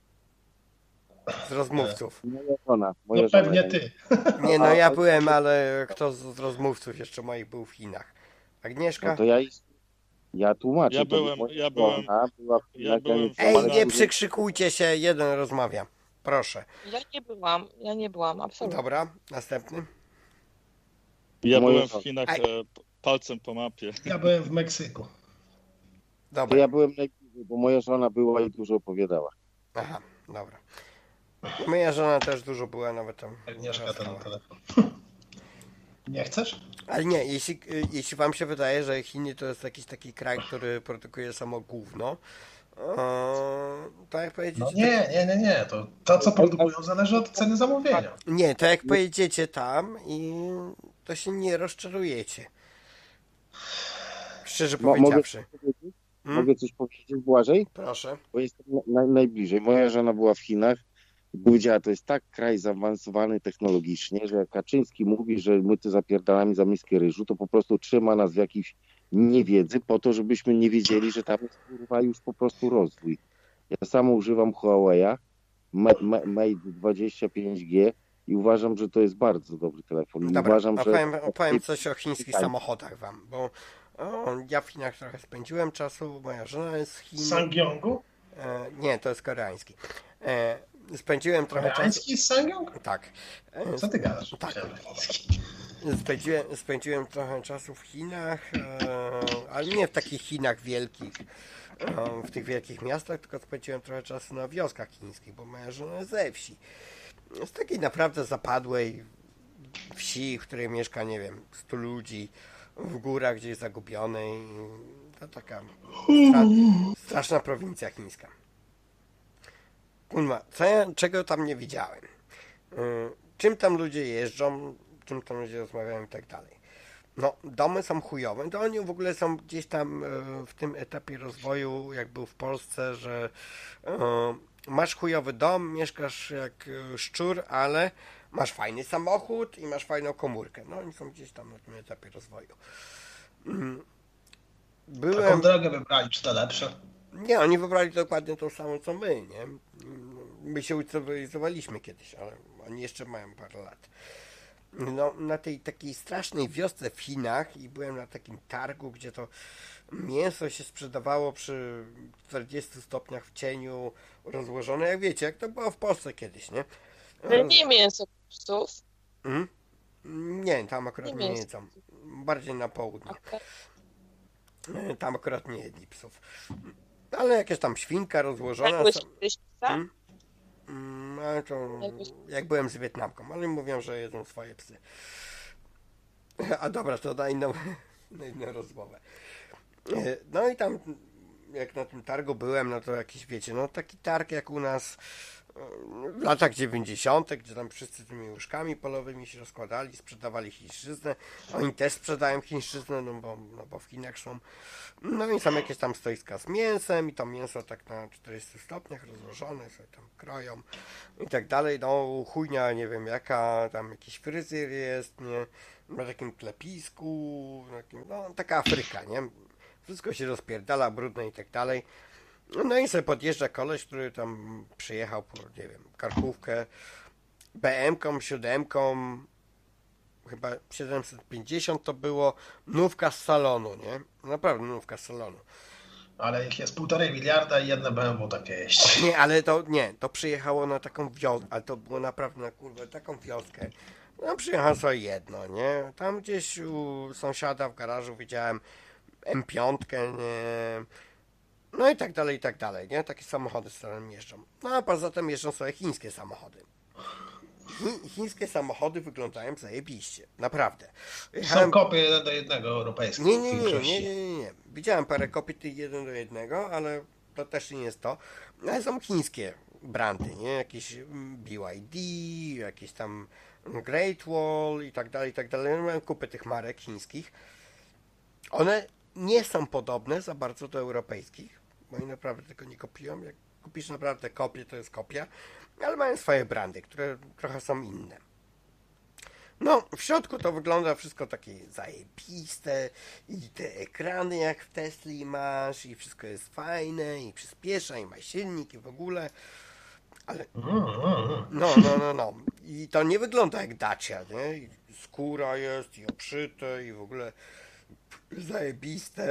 Z rozmówców. Moja żona. Pewnie ty. Nie, ja byłem, ale kto z rozmówców jeszcze moich był w Chinach? Agnieszka? No to ja tłumaczę. Ja byłem. Ej, nie przykrzykujcie się, jeden rozmawia. Proszę. Ja nie byłam, absolutnie. Dobra, następny. Ja byłem w Chinach palcem po mapie. Ja byłem w Meksyku. Dobra. To ja byłem najbliżej, bo moja żona była i dużo opowiadała. Aha, dobra. Moja żona też dużo była, nawet tam. Agnieszka ten telefon. Nie chcesz? Ale nie, jeśli wam się wydaje, że Chiny to jest jakiś taki kraj, który produkuje samo gówno, to jak powiedzieć... No nie. To, co produkują, zależy od ceny zamówienia. Nie, to jak pojedziecie tam i to się nie rozczarujecie. Szczerze powiedziawszy. Mogę coś powiedzieć, Błażej? Proszę. Bo jestem najbliżej. Moja żona była w Chinach i powiedziała, to jest tak kraj zaawansowany technologicznie, że jak Kaczyński mówi, że my tu zapierdalamy za miskę ryżu, to po prostu trzyma nas w jakiejś niewiedzy po to, żebyśmy nie wiedzieli, że tam jest kurwa już po prostu rozwój. Ja sam używam Huawei'a Mate 25G i uważam, że to jest bardzo dobry telefon. Dobra, uważam, opowiem coś o chińskich samochodach wam, bo ja w Chinach trochę spędziłem czasu, moja żona jest z Chin. W Sangyongu? Nie, to jest koreański. Spędziłem trochę czasu... Koreański z Sangyong? Tak. Co ty gadasz? Tak. Spędziłem trochę czasu w Chinach, ale nie w takich Chinach wielkich, w tych wielkich miastach, tylko spędziłem trochę czasu na wioskach chińskich, bo moja żona jest ze wsi. Z takiej naprawdę zapadłej wsi, w której mieszka, nie wiem, 100 ludzi, w górach gdzieś zagubionej. To taka straszna prowincja chińska. Kurwa, czego tam nie widziałem? Czym tam ludzie jeżdżą, czym tam ludzie rozmawiają i tak dalej. No, domy są chujowe, to oni w ogóle są gdzieś tam w tym etapie rozwoju, jak był w Polsce, że masz chujowy dom, mieszkasz jak szczur, ale masz fajny samochód i masz fajną komórkę. No, oni są gdzieś tam na tym etapie rozwoju. Taką drogę wybrali, czy to lepsze? Nie, oni wybrali dokładnie tą samą, co my, nie? My się ucywilizowaliśmy kiedyś, ale oni jeszcze mają parę lat. No, na tej takiej strasznej wiosce w Chinach i byłem na takim targu, gdzie to mięso się sprzedawało przy 40 stopniach w cieniu rozłożone, jak wiecie, jak to było w Polsce kiedyś, nie? Ale nie mięso psów. Nie, tam akurat nie jedzą. Bardziej na południe. Okay. Tam akurat nie jedli psów. Ale jakieś tam świnka rozłożona. Ale to jak byłem z Wietnamką, ale mówią, że jedzą swoje psy. A dobra, to na inną rozmowę. No i tam jak na tym targu byłem, no to jakiś, wiecie, no taki targ jak u nas w latach 90., gdzie tam wszyscy tymi łóżkami polowymi się rozkładali, sprzedawali chińszczyznę. Oni też sprzedają chińszczyznę, no bo w Chinach są. No i są jakieś tam stoiska z mięsem i to mięso tak na 40 stopniach rozłożone, sobie tam kroją i tak dalej. No chujnia, nie wiem jaka, tam jakiś fryzjer jest, nie? Na takim klepisku, no taka Afryka, nie? Wszystko się rozpierdala, brudne i tak dalej. No i sobie podjeżdża koleś, który tam przyjechał po, nie wiem, karkówkę BM-ką, 7-ką, chyba 750 to było, nówka z salonu, nie? Naprawdę nówka z salonu. Ale ich jest 1,5 miliarda i jedno BMW takie jeść. Nie, ale to przyjechało na taką wioskę, ale to było naprawdę na kurwę, taką wioskę. No przyjechało sobie jedno, nie? Tam gdzieś u sąsiada w garażu widziałem M5, nie? No i tak dalej, nie? Takie samochody z którymi jeżdżą. No a poza tym jeżdżą sobie chińskie samochody. Chińskie samochody wyglądają zajebiście, naprawdę. Są kopie 1:1 europejskie. Nie. Widziałem parę kopii tych 1:1, ale to też nie jest to. Ale są chińskie brandy, nie? Jakieś BYD, jakieś tam Great Wall i tak dalej. Mam kupę tych marek chińskich. One nie są podobne za bardzo do europejskich, bo oni naprawdę tego nie kopiują. Jak kupisz naprawdę kopię, to jest kopia, ale mają swoje brandy, które trochę są inne. No, w środku to wygląda wszystko takie zajebiste i te ekrany jak w Tesli masz i wszystko jest fajne i przyspiesza i ma silnik i w ogóle, ale no. I to nie wygląda jak Dacia, nie? I skóra jest i obszyte i w ogóle zajebiste.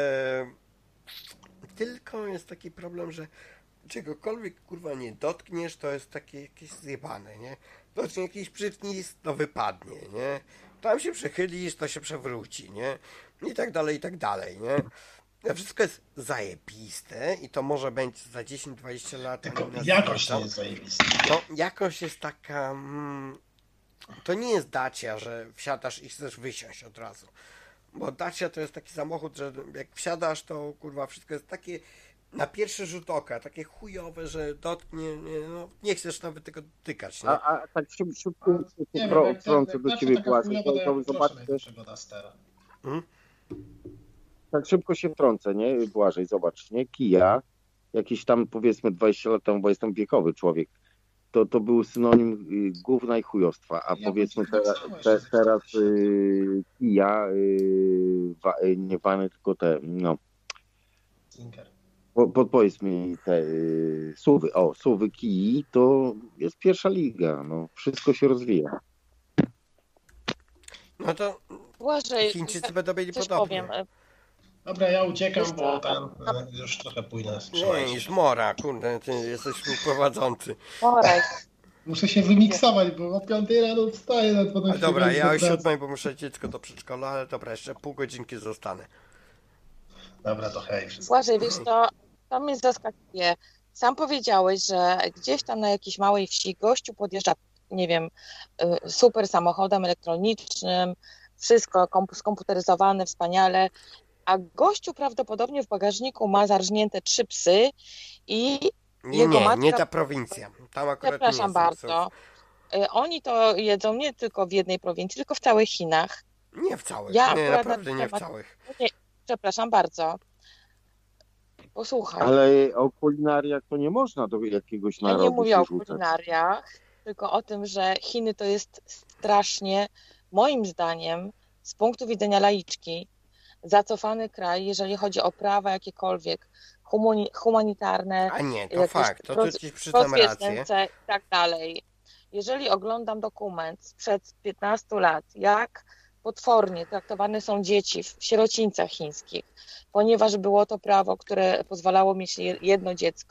Tylko jest taki problem, że czegokolwiek kurwa nie dotkniesz, to jest takie jakieś zjebane, nie? Dotknie jakiś przycisk, to wypadnie, nie? Tam się przechylisz, to się przewróci, nie? I tak dalej, nie? Wszystko jest zajebiste i to może będzie za 10-20 lat. Tylko jakość nie jest zajebista. No, jakość jest taka... to nie jest Dacia, że wsiadasz i chcesz wysiąść od razu. Bo Dacia to jest taki samochód, że jak wsiadasz, to kurwa wszystko jest takie na pierwszy rzut oka, takie chujowe, że dotknie, nie chcesz nawet tego dotykać. Nie? A tak szybko wtrącę do ciebie, Błażej, to zobaczcie. Tak szybko się wtrącę, nie, Błażej, zobacz, nie, Kia, jakieś tam powiedzmy 20 lat temu, bo jestem wiekowy człowiek, to był synonim gówna i chujostwa, a powiedzmy teraz Kia, nie wany, tylko te, no, podpowiedz mi te SUV-y Kii, to jest pierwsza liga, no, wszystko się rozwija. No to Błażej, Chińczycy będą mieli podobnie. Powiem. Dobra, ja uciekam, bo tam już trochę pójdę. Nie, jest mora, kurde, ty jesteś prowadzący. Morek. Muszę się wymiksować, bo o 5 rano wstaję. Dobra, ja o 7, bo muszę dziecko do przedszkola, ale dobra, jeszcze pół godzinki zostanę. Dobra, to hej. Błażej, wiesz, to mnie zaskakuje. Sam powiedziałeś, że gdzieś tam na jakiejś małej wsi gościu podjeżdża, nie wiem, super samochodem elektronicznym, wszystko skomputeryzowane, wspaniale, a gościu prawdopodobnie w bagażniku ma zarżnięte 3 psy i jego matka... Nie ta prowincja. Tam akurat Przepraszam nie bardzo. Oni to jedzą nie tylko w jednej prowincji, tylko w całych Chinach. Nie w całych. Naprawdę nie w całych. Nie, przepraszam bardzo. Posłuchaj. Ale o kulinariach to nie można do jakiegoś narodu. Ja nie mówię o rzucać. kulinariach, tylko o tym, że Chiny to jest strasznie, moim zdaniem, z punktu widzenia laiczki, zacofany kraj, jeżeli chodzi o prawa jakiekolwiek humanitarne. A nie, to fakt, to ci przyznam rację. I tak dalej. Jeżeli oglądam dokument sprzed 15 lat, jak potwornie traktowane są dzieci w sierocińcach chińskich, ponieważ było to prawo, które pozwalało mieć jedno dziecko,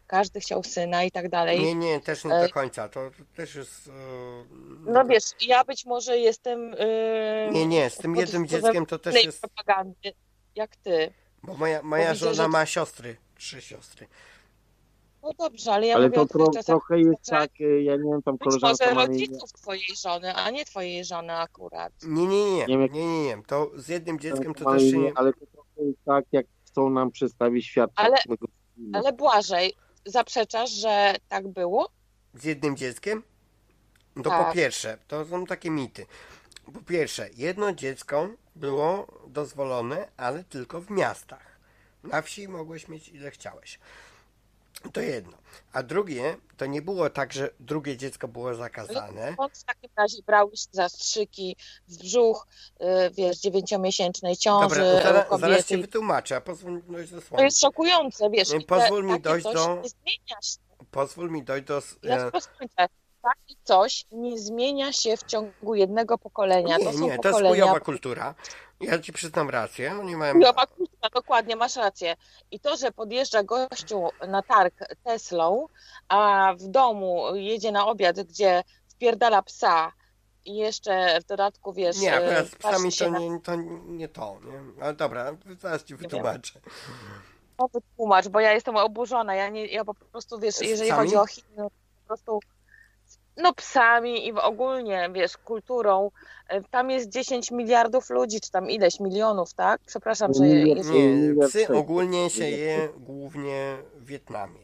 każdy chciał syna i tak dalej. Nie, też nie do końca, to też jest... No wiesz, ja być może jestem... Nie, z tym jednym dzieckiem to też jest... propagandy, jak ty. Bo moja żona ma siostry, 3 siostry. No dobrze, ale ja Ale mówię to o twoich czasach. trochę jest tak, ja nie wiem, tam Być może koleżanka ma rodziców twojej żony, a nie twojej żony akurat. Nie. To z jednym dzieckiem to też się nie... Ale to trochę jest tak, jak chcą nam przedstawić świat. Ale Błażej, zaprzeczasz, że tak było? Z jednym dzieckiem? To Tak. po pierwsze, to są takie mity. Po pierwsze, jedno dziecko było dozwolone, ale tylko w miastach. Na wsi mogłeś mieć ile chciałeś. To jedno. A drugie, to nie było tak, że drugie dziecko było zakazane. Skąd w takim razie brałeś zastrzyki w brzuch, wiesz, 9-miesięcznej ciąży Dobra, kobiety? zaraz cię wytłumaczę, a pozwól mi dojść do słowa. To jest szokujące, wiesz. Pozwól mi dojść coś do... nie zmienia się. Pozwól mi dojść do... Ja to skończę. Takie coś nie zmienia się w ciągu jednego pokolenia. Nie, to są to jest pokolenia... chujowa kultura. Ja ci przyznam rację. Oni mają... Chujowa kultura, dokładnie, masz rację. I to, że podjeżdża gościu na targ Teslą, a w domu jedzie na obiad, gdzie wpierdala psa i jeszcze w dodatku, wiesz... Nie, akurat z psami się to nie to, nie? Ale dobra, zaraz ci wytłumaczę. No wytłumacz, bo ja jestem oburzona. Ja po prostu, wiesz, jeżeli psami? chodzi o Chiny, no po prostu no psami i ogólnie, wiesz, kulturą. Tam jest 10 miliardów ludzi, czy tam ileś milionów, tak? Przepraszam, że... Nie, psy ogólnie się je głównie w Wietnamie.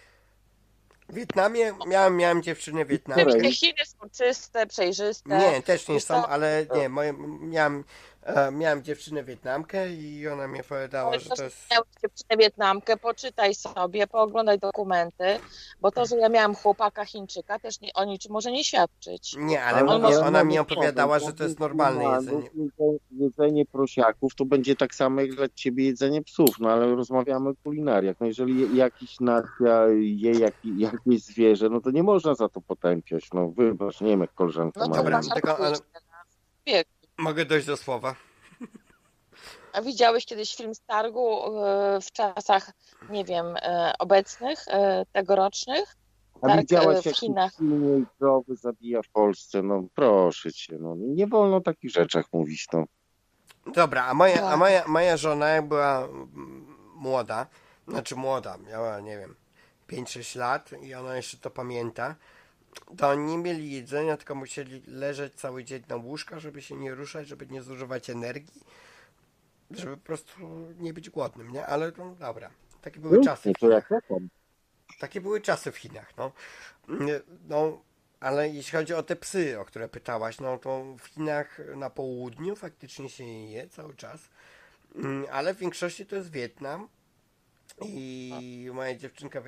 W Wietnamie miałem dziewczynę w Wietnamie. Chiny są czyste, przejrzyste. Nie, też nie są, ale nie, miałem dziewczynę Wietnamkę i ona mi opowiadała, że to jest... Miałeś dziewczynę Wietnamkę, poczytaj sobie, pooglądaj dokumenty, bo to, że ja miałam chłopaka Chińczyka, też o niczym może nie świadczyć. Nie, ale ona mi opowiadała, że to jest normalne jedzenie. Jedzenie prosiaków to będzie tak samo jak dla ciebie jedzenie psów, no ale rozmawiamy o kulinariach. No jeżeli jakiś nacja je jakieś zwierzę, no to nie można za to potępiać. No wybacz, nie wiem jak koleżanka No ma. dobra, na tylko, ale... Mogę dojść do słowa. A widziałeś kiedyś film z targu w czasach, nie wiem, obecnych, tegorocznych? A widziałaś, w jak Chinach. silnie i krowy zabija w Polsce? No proszę cię, no nie wolno o takich rzeczach mówić, no. Dobra, moja żona jak była młoda, miała, nie wiem, 5-6 lat i ona jeszcze to pamięta, to oni nie mieli jedzenia, tylko musieli leżeć cały dzień na łóżkach, żeby się nie ruszać, żeby nie zużywać energii, żeby po prostu nie być głodnym, nie? Ale no dobra, takie były czasy. Takie były czasy w Chinach, no. No, ale jeśli chodzi o te psy, o które pytałaś, no to w Chinach na południu faktycznie się je cały czas, ale w większości to jest Wietnam i moja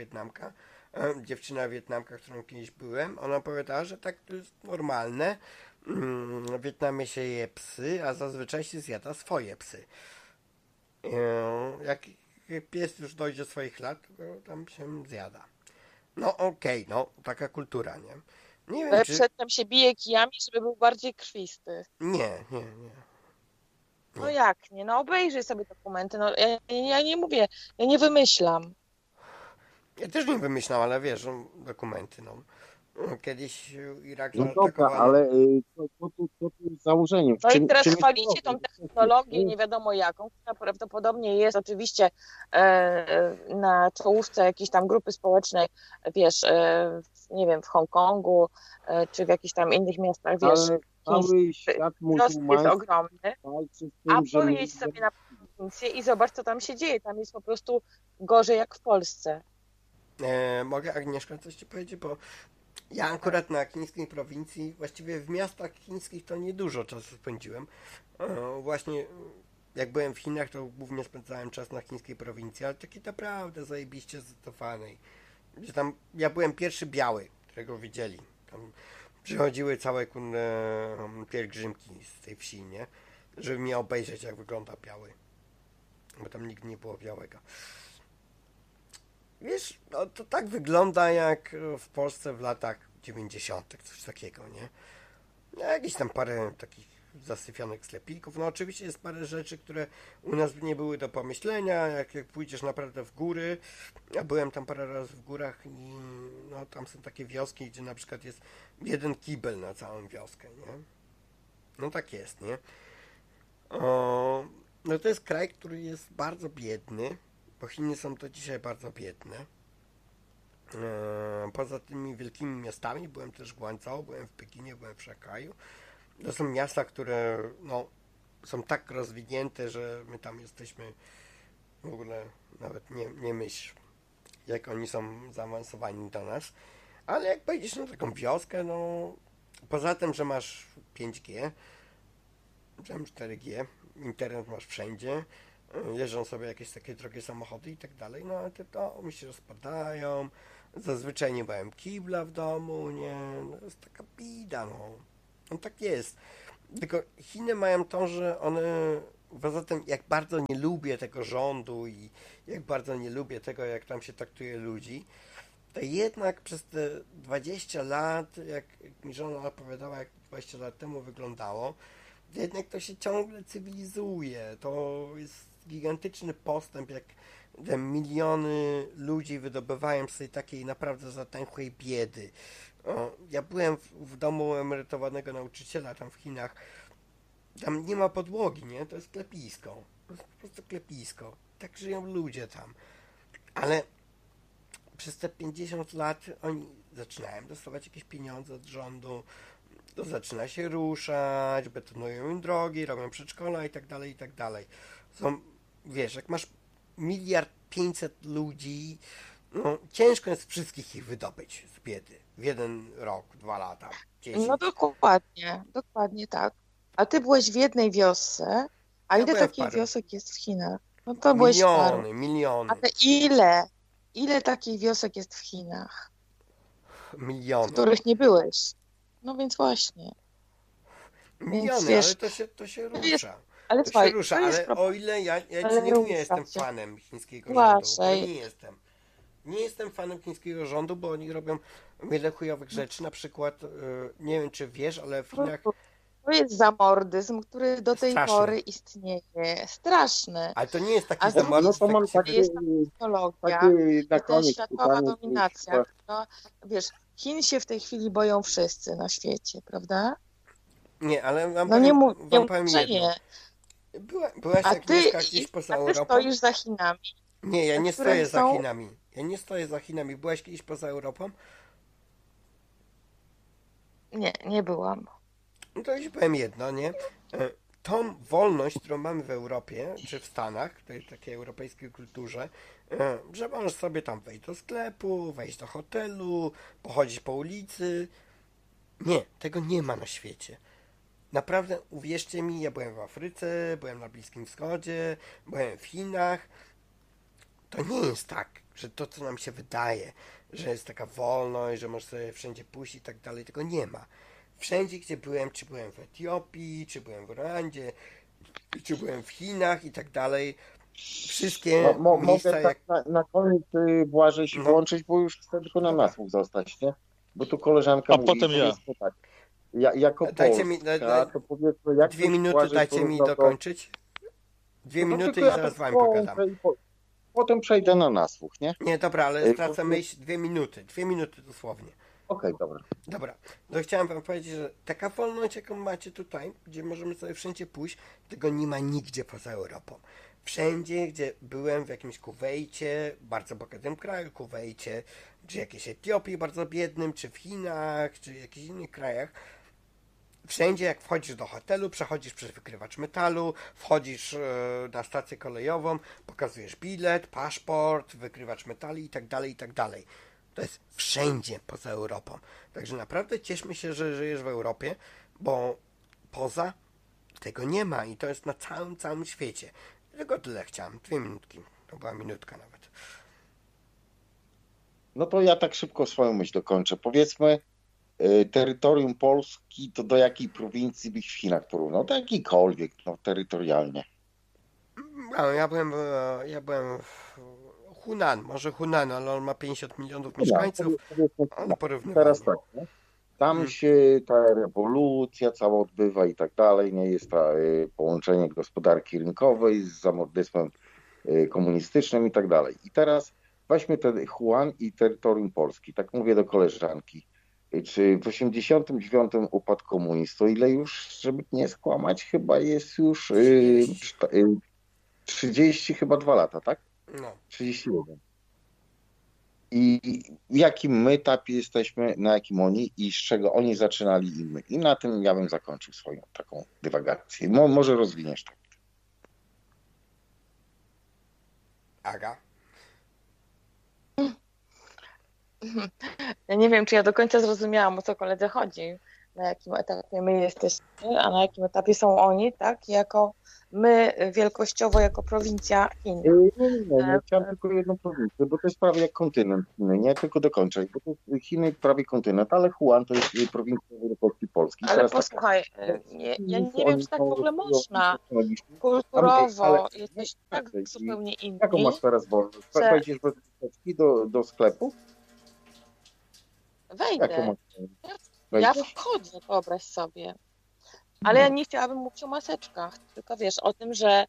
dziewczyna Wietnamka, którą kiedyś byłem, ona powiedziała, że tak to jest normalne. W Wietnamie się je psy, a zazwyczaj się zjada swoje psy. Jak pies już dojdzie do swoich lat, to tam się zjada. No okej, no taka kultura, nie? Nie wiem, czy... Przedtem się bije kijami, żeby był bardziej krwisty. Nie. No jak nie? No obejrzyj sobie dokumenty. No, ja nie mówię, ja nie wymyślam. Ja też nie wymyślam, ale wiesz, dokumenty, no. Kiedyś Irak No dobra, ale co tu jest założeniem? No i teraz chwalicie tą technologię, nie wiadomo jaką, która prawdopodobnie jest oczywiście na czołówce jakiejś tam grupy społecznej, wiesz, nie wiem, w Hongkongu, czy w jakichś tam innych miastach, wiesz. Ale cały świat muzułmański jest ogromny, walczy z a tym, że... pojedź sobie na prowincję i zobacz, co tam się dzieje. Tam jest po prostu gorzej jak w Polsce. Mogę, Agnieszka, coś ci powiedzieć, bo ja akurat na chińskiej prowincji, właściwie w miastach chińskich to niedużo czasu spędziłem. Właśnie jak byłem w Chinach, to głównie spędzałem czas na chińskiej prowincji, ale taki naprawdę zajebiście zdecydowanej. Tam ja byłem pierwszy biały, którego widzieli. Tam przychodziły całe pielgrzymki z tej wsi, nie? Żeby mnie obejrzeć, jak wygląda biały. Bo tam nigdy nie było białego. Wiesz, no to tak wygląda jak w Polsce w latach 90., coś takiego, nie? Jakieś tam parę takich zasypionych sklepików. No oczywiście jest parę rzeczy, które u nas nie były do pomyślenia, jak pójdziesz naprawdę w góry. Ja byłem tam parę razy w górach i no tam są takie wioski, gdzie na przykład jest jeden kibel na całą wioskę, nie? No tak jest, nie? No to jest kraj, który jest bardzo biedny, bo Chiny są do dzisiaj bardzo biedne. Poza tymi wielkimi miastami, byłem też w Guangzhou, byłem w Pekinie, byłem w Szanghaju. To są miasta, które no, są tak rozwinięte, że my tam jesteśmy w ogóle nawet nie myśl, jak oni są zaawansowani do nas. Ale jak pojedziesz na taką wioskę, no poza tym, że masz 5G, czy 4G, internet masz wszędzie, jeżdżą sobie jakieś takie drogie samochody i tak dalej, no ale te domy się rozpadają, zazwyczaj nie mają kibla w domu, nie, no jest taka bida, no tak jest. Tylko Chiny mają to, że one, poza tym jak bardzo nie lubię tego rządu i jak bardzo nie lubię tego, jak tam się traktuje ludzi, to jednak przez te 20 lat, jak mi żona opowiadała, jak 20 lat temu wyglądało, jednak to się ciągle cywilizuje. To jest gigantyczny postęp, jak te miliony ludzi wydobywają z tej takiej naprawdę zatęchłej biedy. Ja byłem w domu emerytowanego nauczyciela tam w Chinach. Tam nie ma podłogi, nie? To jest klepisko. To jest po prostu klepisko. Tak żyją ludzie tam. Ale przez te 50 lat oni zaczynają dostawać jakieś pieniądze od rządu, to zaczyna się ruszać, betonują im drogi, robią przedszkola i tak dalej, i tak dalej. Są, wiesz, jak masz 1,5 mld ludzi, no ciężko jest wszystkich ich wydobyć z biedy w 1 rok, 2 lata, 10. No dokładnie tak. A ty byłeś w jednej wiosce, a Ja ile byłem w takich paru. wiosek jest w Chinach? No to byłeś w paru. Miliony. A te ile? Ile takich wiosek jest w Chinach, w Miliony. których nie byłeś? No więc właśnie. Miliony, wiesz, ale to się to jest- rusza. Ale To się słuchaj, rusza, to jest ale problem. o ile ja Ale ci nie rusza jestem się. fanem chińskiego Uważaj. rządu, bo nie jestem. Nie jestem fanem chińskiego rządu, bo oni robią wiele chujowych rzeczy, na przykład, nie wiem czy wiesz, ale w Chinach, To jest zamordyzm, który do tej Straszny. pory istnieje. Straszny. ale to nie jest taki A z drugiej zamordyzm, No to mam taki się takie, jest technologia, na to koniec jest światowa pytanie, dominacja. No, wiesz, Chin się w tej chwili boją wszyscy na świecie, prawda? Nie, ale wam No nie powiem, mów, wam powiem że jedno. nie. Byłaś A Agnieszka gdzieś poza ty Europą? stoisz za Chinami. Nie, ja nie które stoję za są- Chinami. Ja nie stoję za Chinami. Byłaś kiedyś poza Europą? Nie byłam. No to już powiem jedno, nie? Tą wolność, którą mamy w Europie, czy w Stanach, tej takiej europejskiej kulturze, że możesz sobie tam wejść do sklepu, wejść do hotelu, pochodzić po ulicy. Nie, tego nie ma na świecie. Naprawdę, uwierzcie mi, ja byłem w Afryce, byłem na Bliskim Wschodzie, byłem w Chinach. To nie jest tak, że to, co nam się wydaje, że jest taka wolność, że możesz sobie wszędzie pójść i tak dalej, tego nie ma. Wszędzie, gdzie byłem, czy byłem w Etiopii, czy byłem w Rwandzie, czy byłem w Chinach i tak dalej, wszystkie miejsca mogę tak jak... na koniec Błażej się No. włączyć, bo już chcę tylko na Dobra. nasłuch zostać, nie? Bo tu koleżanka A mówi, potem ja. powiedzmy tak, jako Dajcie mi- Polska, to powiedzmy, jak 2 minuty Błażej dajcie mi porównał to- dokończyć. 2 No to minuty i tylko ja zaraz tak wam pogadam. włączę i potem przejdę na nasłuch, nie? Nie, dobra, ale Ej, stracę po- myśl 2 minuty. 2 minuty dosłownie. Okej, dobra. Dobra, to chciałem wam powiedzieć, że taka wolność, jaką macie tutaj, gdzie możemy sobie wszędzie pójść, tego nie ma nigdzie poza Europą. Wszędzie, gdzie byłem w jakimś Kuwejcie, bardzo bogatym kraju, Kuwejcie, czy jakiejś Etiopii bardzo biednym, czy w Chinach, czy w jakichś innych krajach, wszędzie jak wchodzisz do hotelu, przechodzisz przez wykrywacz metalu, wchodzisz na stację kolejową, pokazujesz bilet, paszport, wykrywacz metali i tak dalej, i tak dalej. To jest wszędzie poza Europą. Także naprawdę cieszmy się, że żyjesz w Europie, bo poza tego nie ma i to jest na całym świecie. Tylko tyle chciałem. 2 minutki. To była minutka nawet. No to ja tak szybko swoją myśl dokończę. Powiedzmy, terytorium Polski to do jakiej prowincji byś w Chinach porównał? Do jakiejkolwiek, no terytorialnie. No, ja byłem w Hunan, może Hunan, ale on ma 50 milionów mieszkańców. Powiedzmy, Ale porównywanie. teraz tak, nie? Tam się ta rewolucja cała odbywa i tak dalej, nie jest to połączenie gospodarki rynkowej z zamordyzmem komunistycznym i tak dalej. I teraz weźmy ten Wuhan i terytorium Polski. Tak mówię do koleżanki. Czy w 89 upadł komunizm, to ile już, żeby nie skłamać, chyba jest już 30 chyba 2 lata, tak? No. 31. I w jakim my etapie jesteśmy, na jakim oni i z czego oni zaczynali i my. I na tym ja bym zakończył swoją taką dywagację. Może rozwiniesz to. Aga? Ja nie wiem, czy ja do końca zrozumiałam, o co koledze chodzi. Na jakim etapie my jesteśmy, a na jakim etapie są oni, tak? Jako my wielkościowo, jako prowincja Chin. Nie, chciałem tylko jedną prowincję, bo to jest prawie jak kontynent Chiny, nie tylko dokończać, bo to Chiny prawie kontynent, ale Wuhan to jest prowincja Wielkopolski Polski. Ale teraz posłuchaj, ja nie wiem, czy tak w ogóle można. Kulturowo jesteś tak zupełnie inny. Jaką masz teraz wolność? Wejdziesz bez wycieczki do sklepu? Wejdę. Ja wchodzę, wyobraź sobie. Ale ja nie chciałabym mówić o maseczkach, tylko wiesz, o tym, że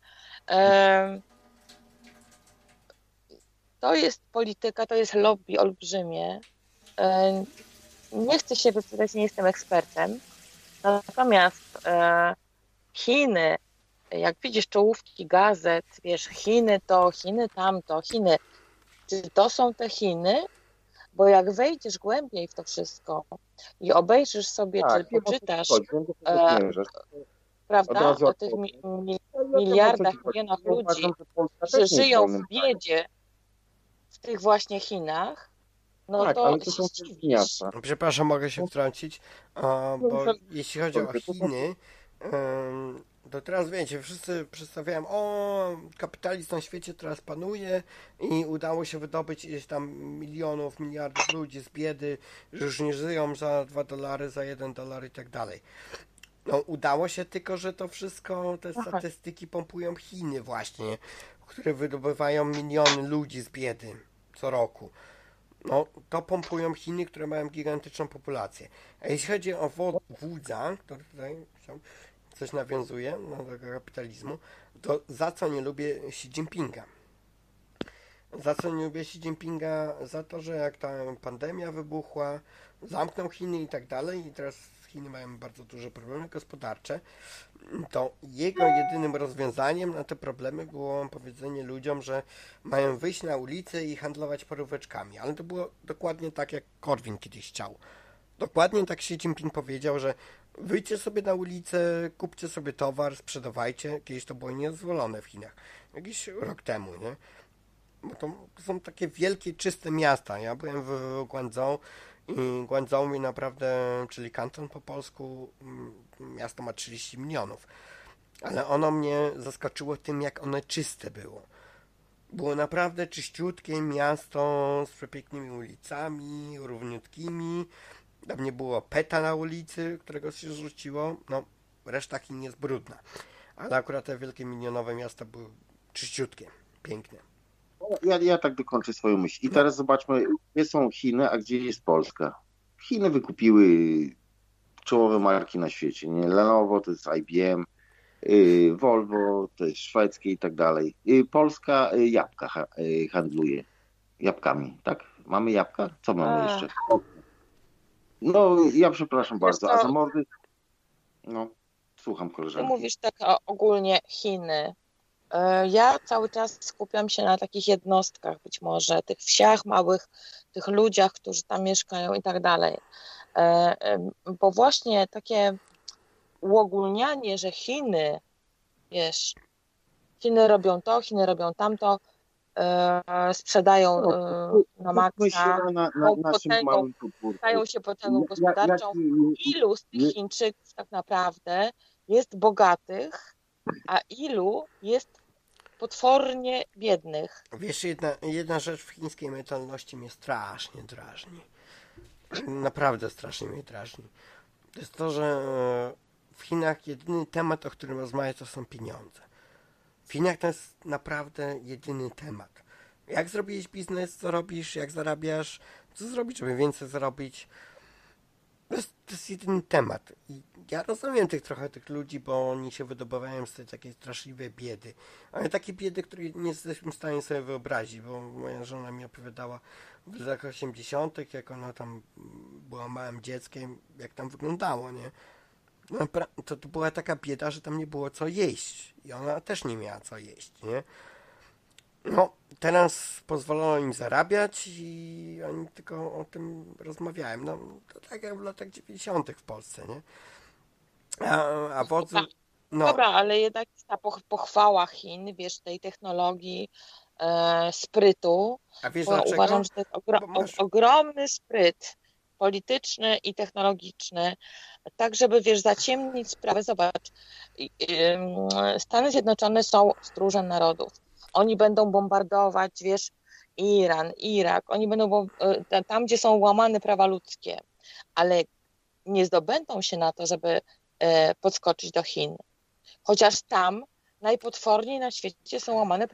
to jest polityka, to jest lobby olbrzymie. Nie chcę się wypowiadać, nie jestem ekspertem. Natomiast Chiny, jak widzisz czołówki gazet, wiesz, Chiny to, Chiny tamto, Chiny. Czy to są te Chiny? Bo jak wejdziesz głębiej w to wszystko i obejrzysz sobie, czy poczytasz, prawda, o tych miliardach, milionach ludzi, że żyją w biedzie w tych właśnie Chinach, no tak, to ale to są miasta. Przepraszam, mogę się wtrącić, bo jeśli chodzi o Chiny, to teraz wiecie, wszyscy przedstawiają, kapitalizm na świecie teraz panuje i udało się wydobyć ileś tam milionów, miliardów ludzi z biedy, że już nie żyją za $2, za $1 i tak dalej. No udało się, tylko że to wszystko, te statystyki pompują Chiny właśnie, które wydobywają miliony ludzi z biedy co roku. No, to pompują Chiny, które mają gigantyczną populację. A jeśli chodzi o wódza, który tutaj coś nawiązuje do kapitalizmu, to za co nie lubię Xi Jinpinga? Za co nie lubię Xi Jinpinga? Za to, że jak ta pandemia wybuchła, zamknął Chiny i tak dalej, i teraz Chiny mają bardzo duże problemy gospodarcze, to jego jedynym rozwiązaniem na te problemy było powiedzenie ludziom, że mają wyjść na ulicę i handlować paróweczkami. Ale to było dokładnie tak, jak Korwin kiedyś chciał. Dokładnie tak Xi Jinping powiedział, że wyjdźcie sobie na ulicę, kupcie sobie towar, sprzedawajcie. Kiedyś to było niedozwolone w Chinach. Jakiś rok temu, nie? Bo to są takie wielkie, czyste miasta. Ja byłem w Guangzhou i Guangzhou mi naprawdę, czyli kanton po polsku, miasto ma 30 milionów. Ale ono mnie zaskoczyło tym, jak one czyste było. Było naprawdę czyściutkie miasto z przepięknymi ulicami, równiutkimi. Tam nie było peta na ulicy, którego się zrzuciło. No, reszta Chin jest brudna. Ale akurat te wielkie milionowe miasta były czyściutkie, piękne. Ja tak dokończę swoją myśl. I teraz zobaczmy, gdzie są Chiny, a gdzie jest Polska. Chiny wykupiły czołowe marki na świecie. Nie? Lenovo to jest IBM, Volvo to jest szwedzkie i tak dalej. Polska jabłka handluje. Jabłkami, tak? Mamy jabłka? Co mamy jeszcze? No, ja przepraszam bardzo. A za mordy? No, słucham koleżanki. Ty mówisz tak ogólnie Chiny. Ja cały czas skupiam się na takich jednostkach być może, tych wsiach małych, tych ludziach, którzy tam mieszkają i tak dalej. Bo właśnie takie uogólnianie, że Chiny, wiesz, Chiny robią to, Chiny robią tamto, sprzedają na maksa, stają się potęgą gospodarczą. Ilu z tych Chińczyków tak naprawdę jest bogatych, a ilu jest potwornie biednych? Wiesz, jedna rzecz w chińskiej mentalności mnie strasznie drażni. Naprawdę strasznie mnie drażni. To jest to, że w Chinach jedyny temat, o którym rozmawiać, to są pieniądze. W Chinach to jest naprawdę jedyny temat. Jak zrobić biznes, co robisz, jak zarabiasz, co zrobić, żeby więcej zarobić. To jest jedyny temat. I ja rozumiem tych ludzi, bo oni się wydobywają z tej takiej straszliwej biedy. Ale takie biedy, której nie jesteśmy w stanie sobie wyobrazić, bo moja żona mi opowiadała w latach 80., jak ona tam była małym dzieckiem, jak tam wyglądało, nie? No, to była taka bieda, że tam nie było co jeść. I ona też nie miała co jeść, nie? No, teraz pozwolono im zarabiać i oni tylko o tym rozmawiają. No, to tak jak w latach 90. w Polsce, nie? A wodzu... No. Dobra, ale jednak ta pochwała Chin, wiesz, tej technologii, sprytu. A wiesz dlaczego? Uważam, że to jest ogromny spryt polityczny i technologiczny, tak żeby, wiesz, zaciemnić sprawę. Zobacz, Stany Zjednoczone są stróżem narodów. Oni będą bombardować, wiesz, Iran, Irak, oni będą tam, gdzie są łamane prawa ludzkie, ale nie zdobędą się na to, żeby podskoczyć do Chin. Chociaż tam najpotworniej na świecie są łamane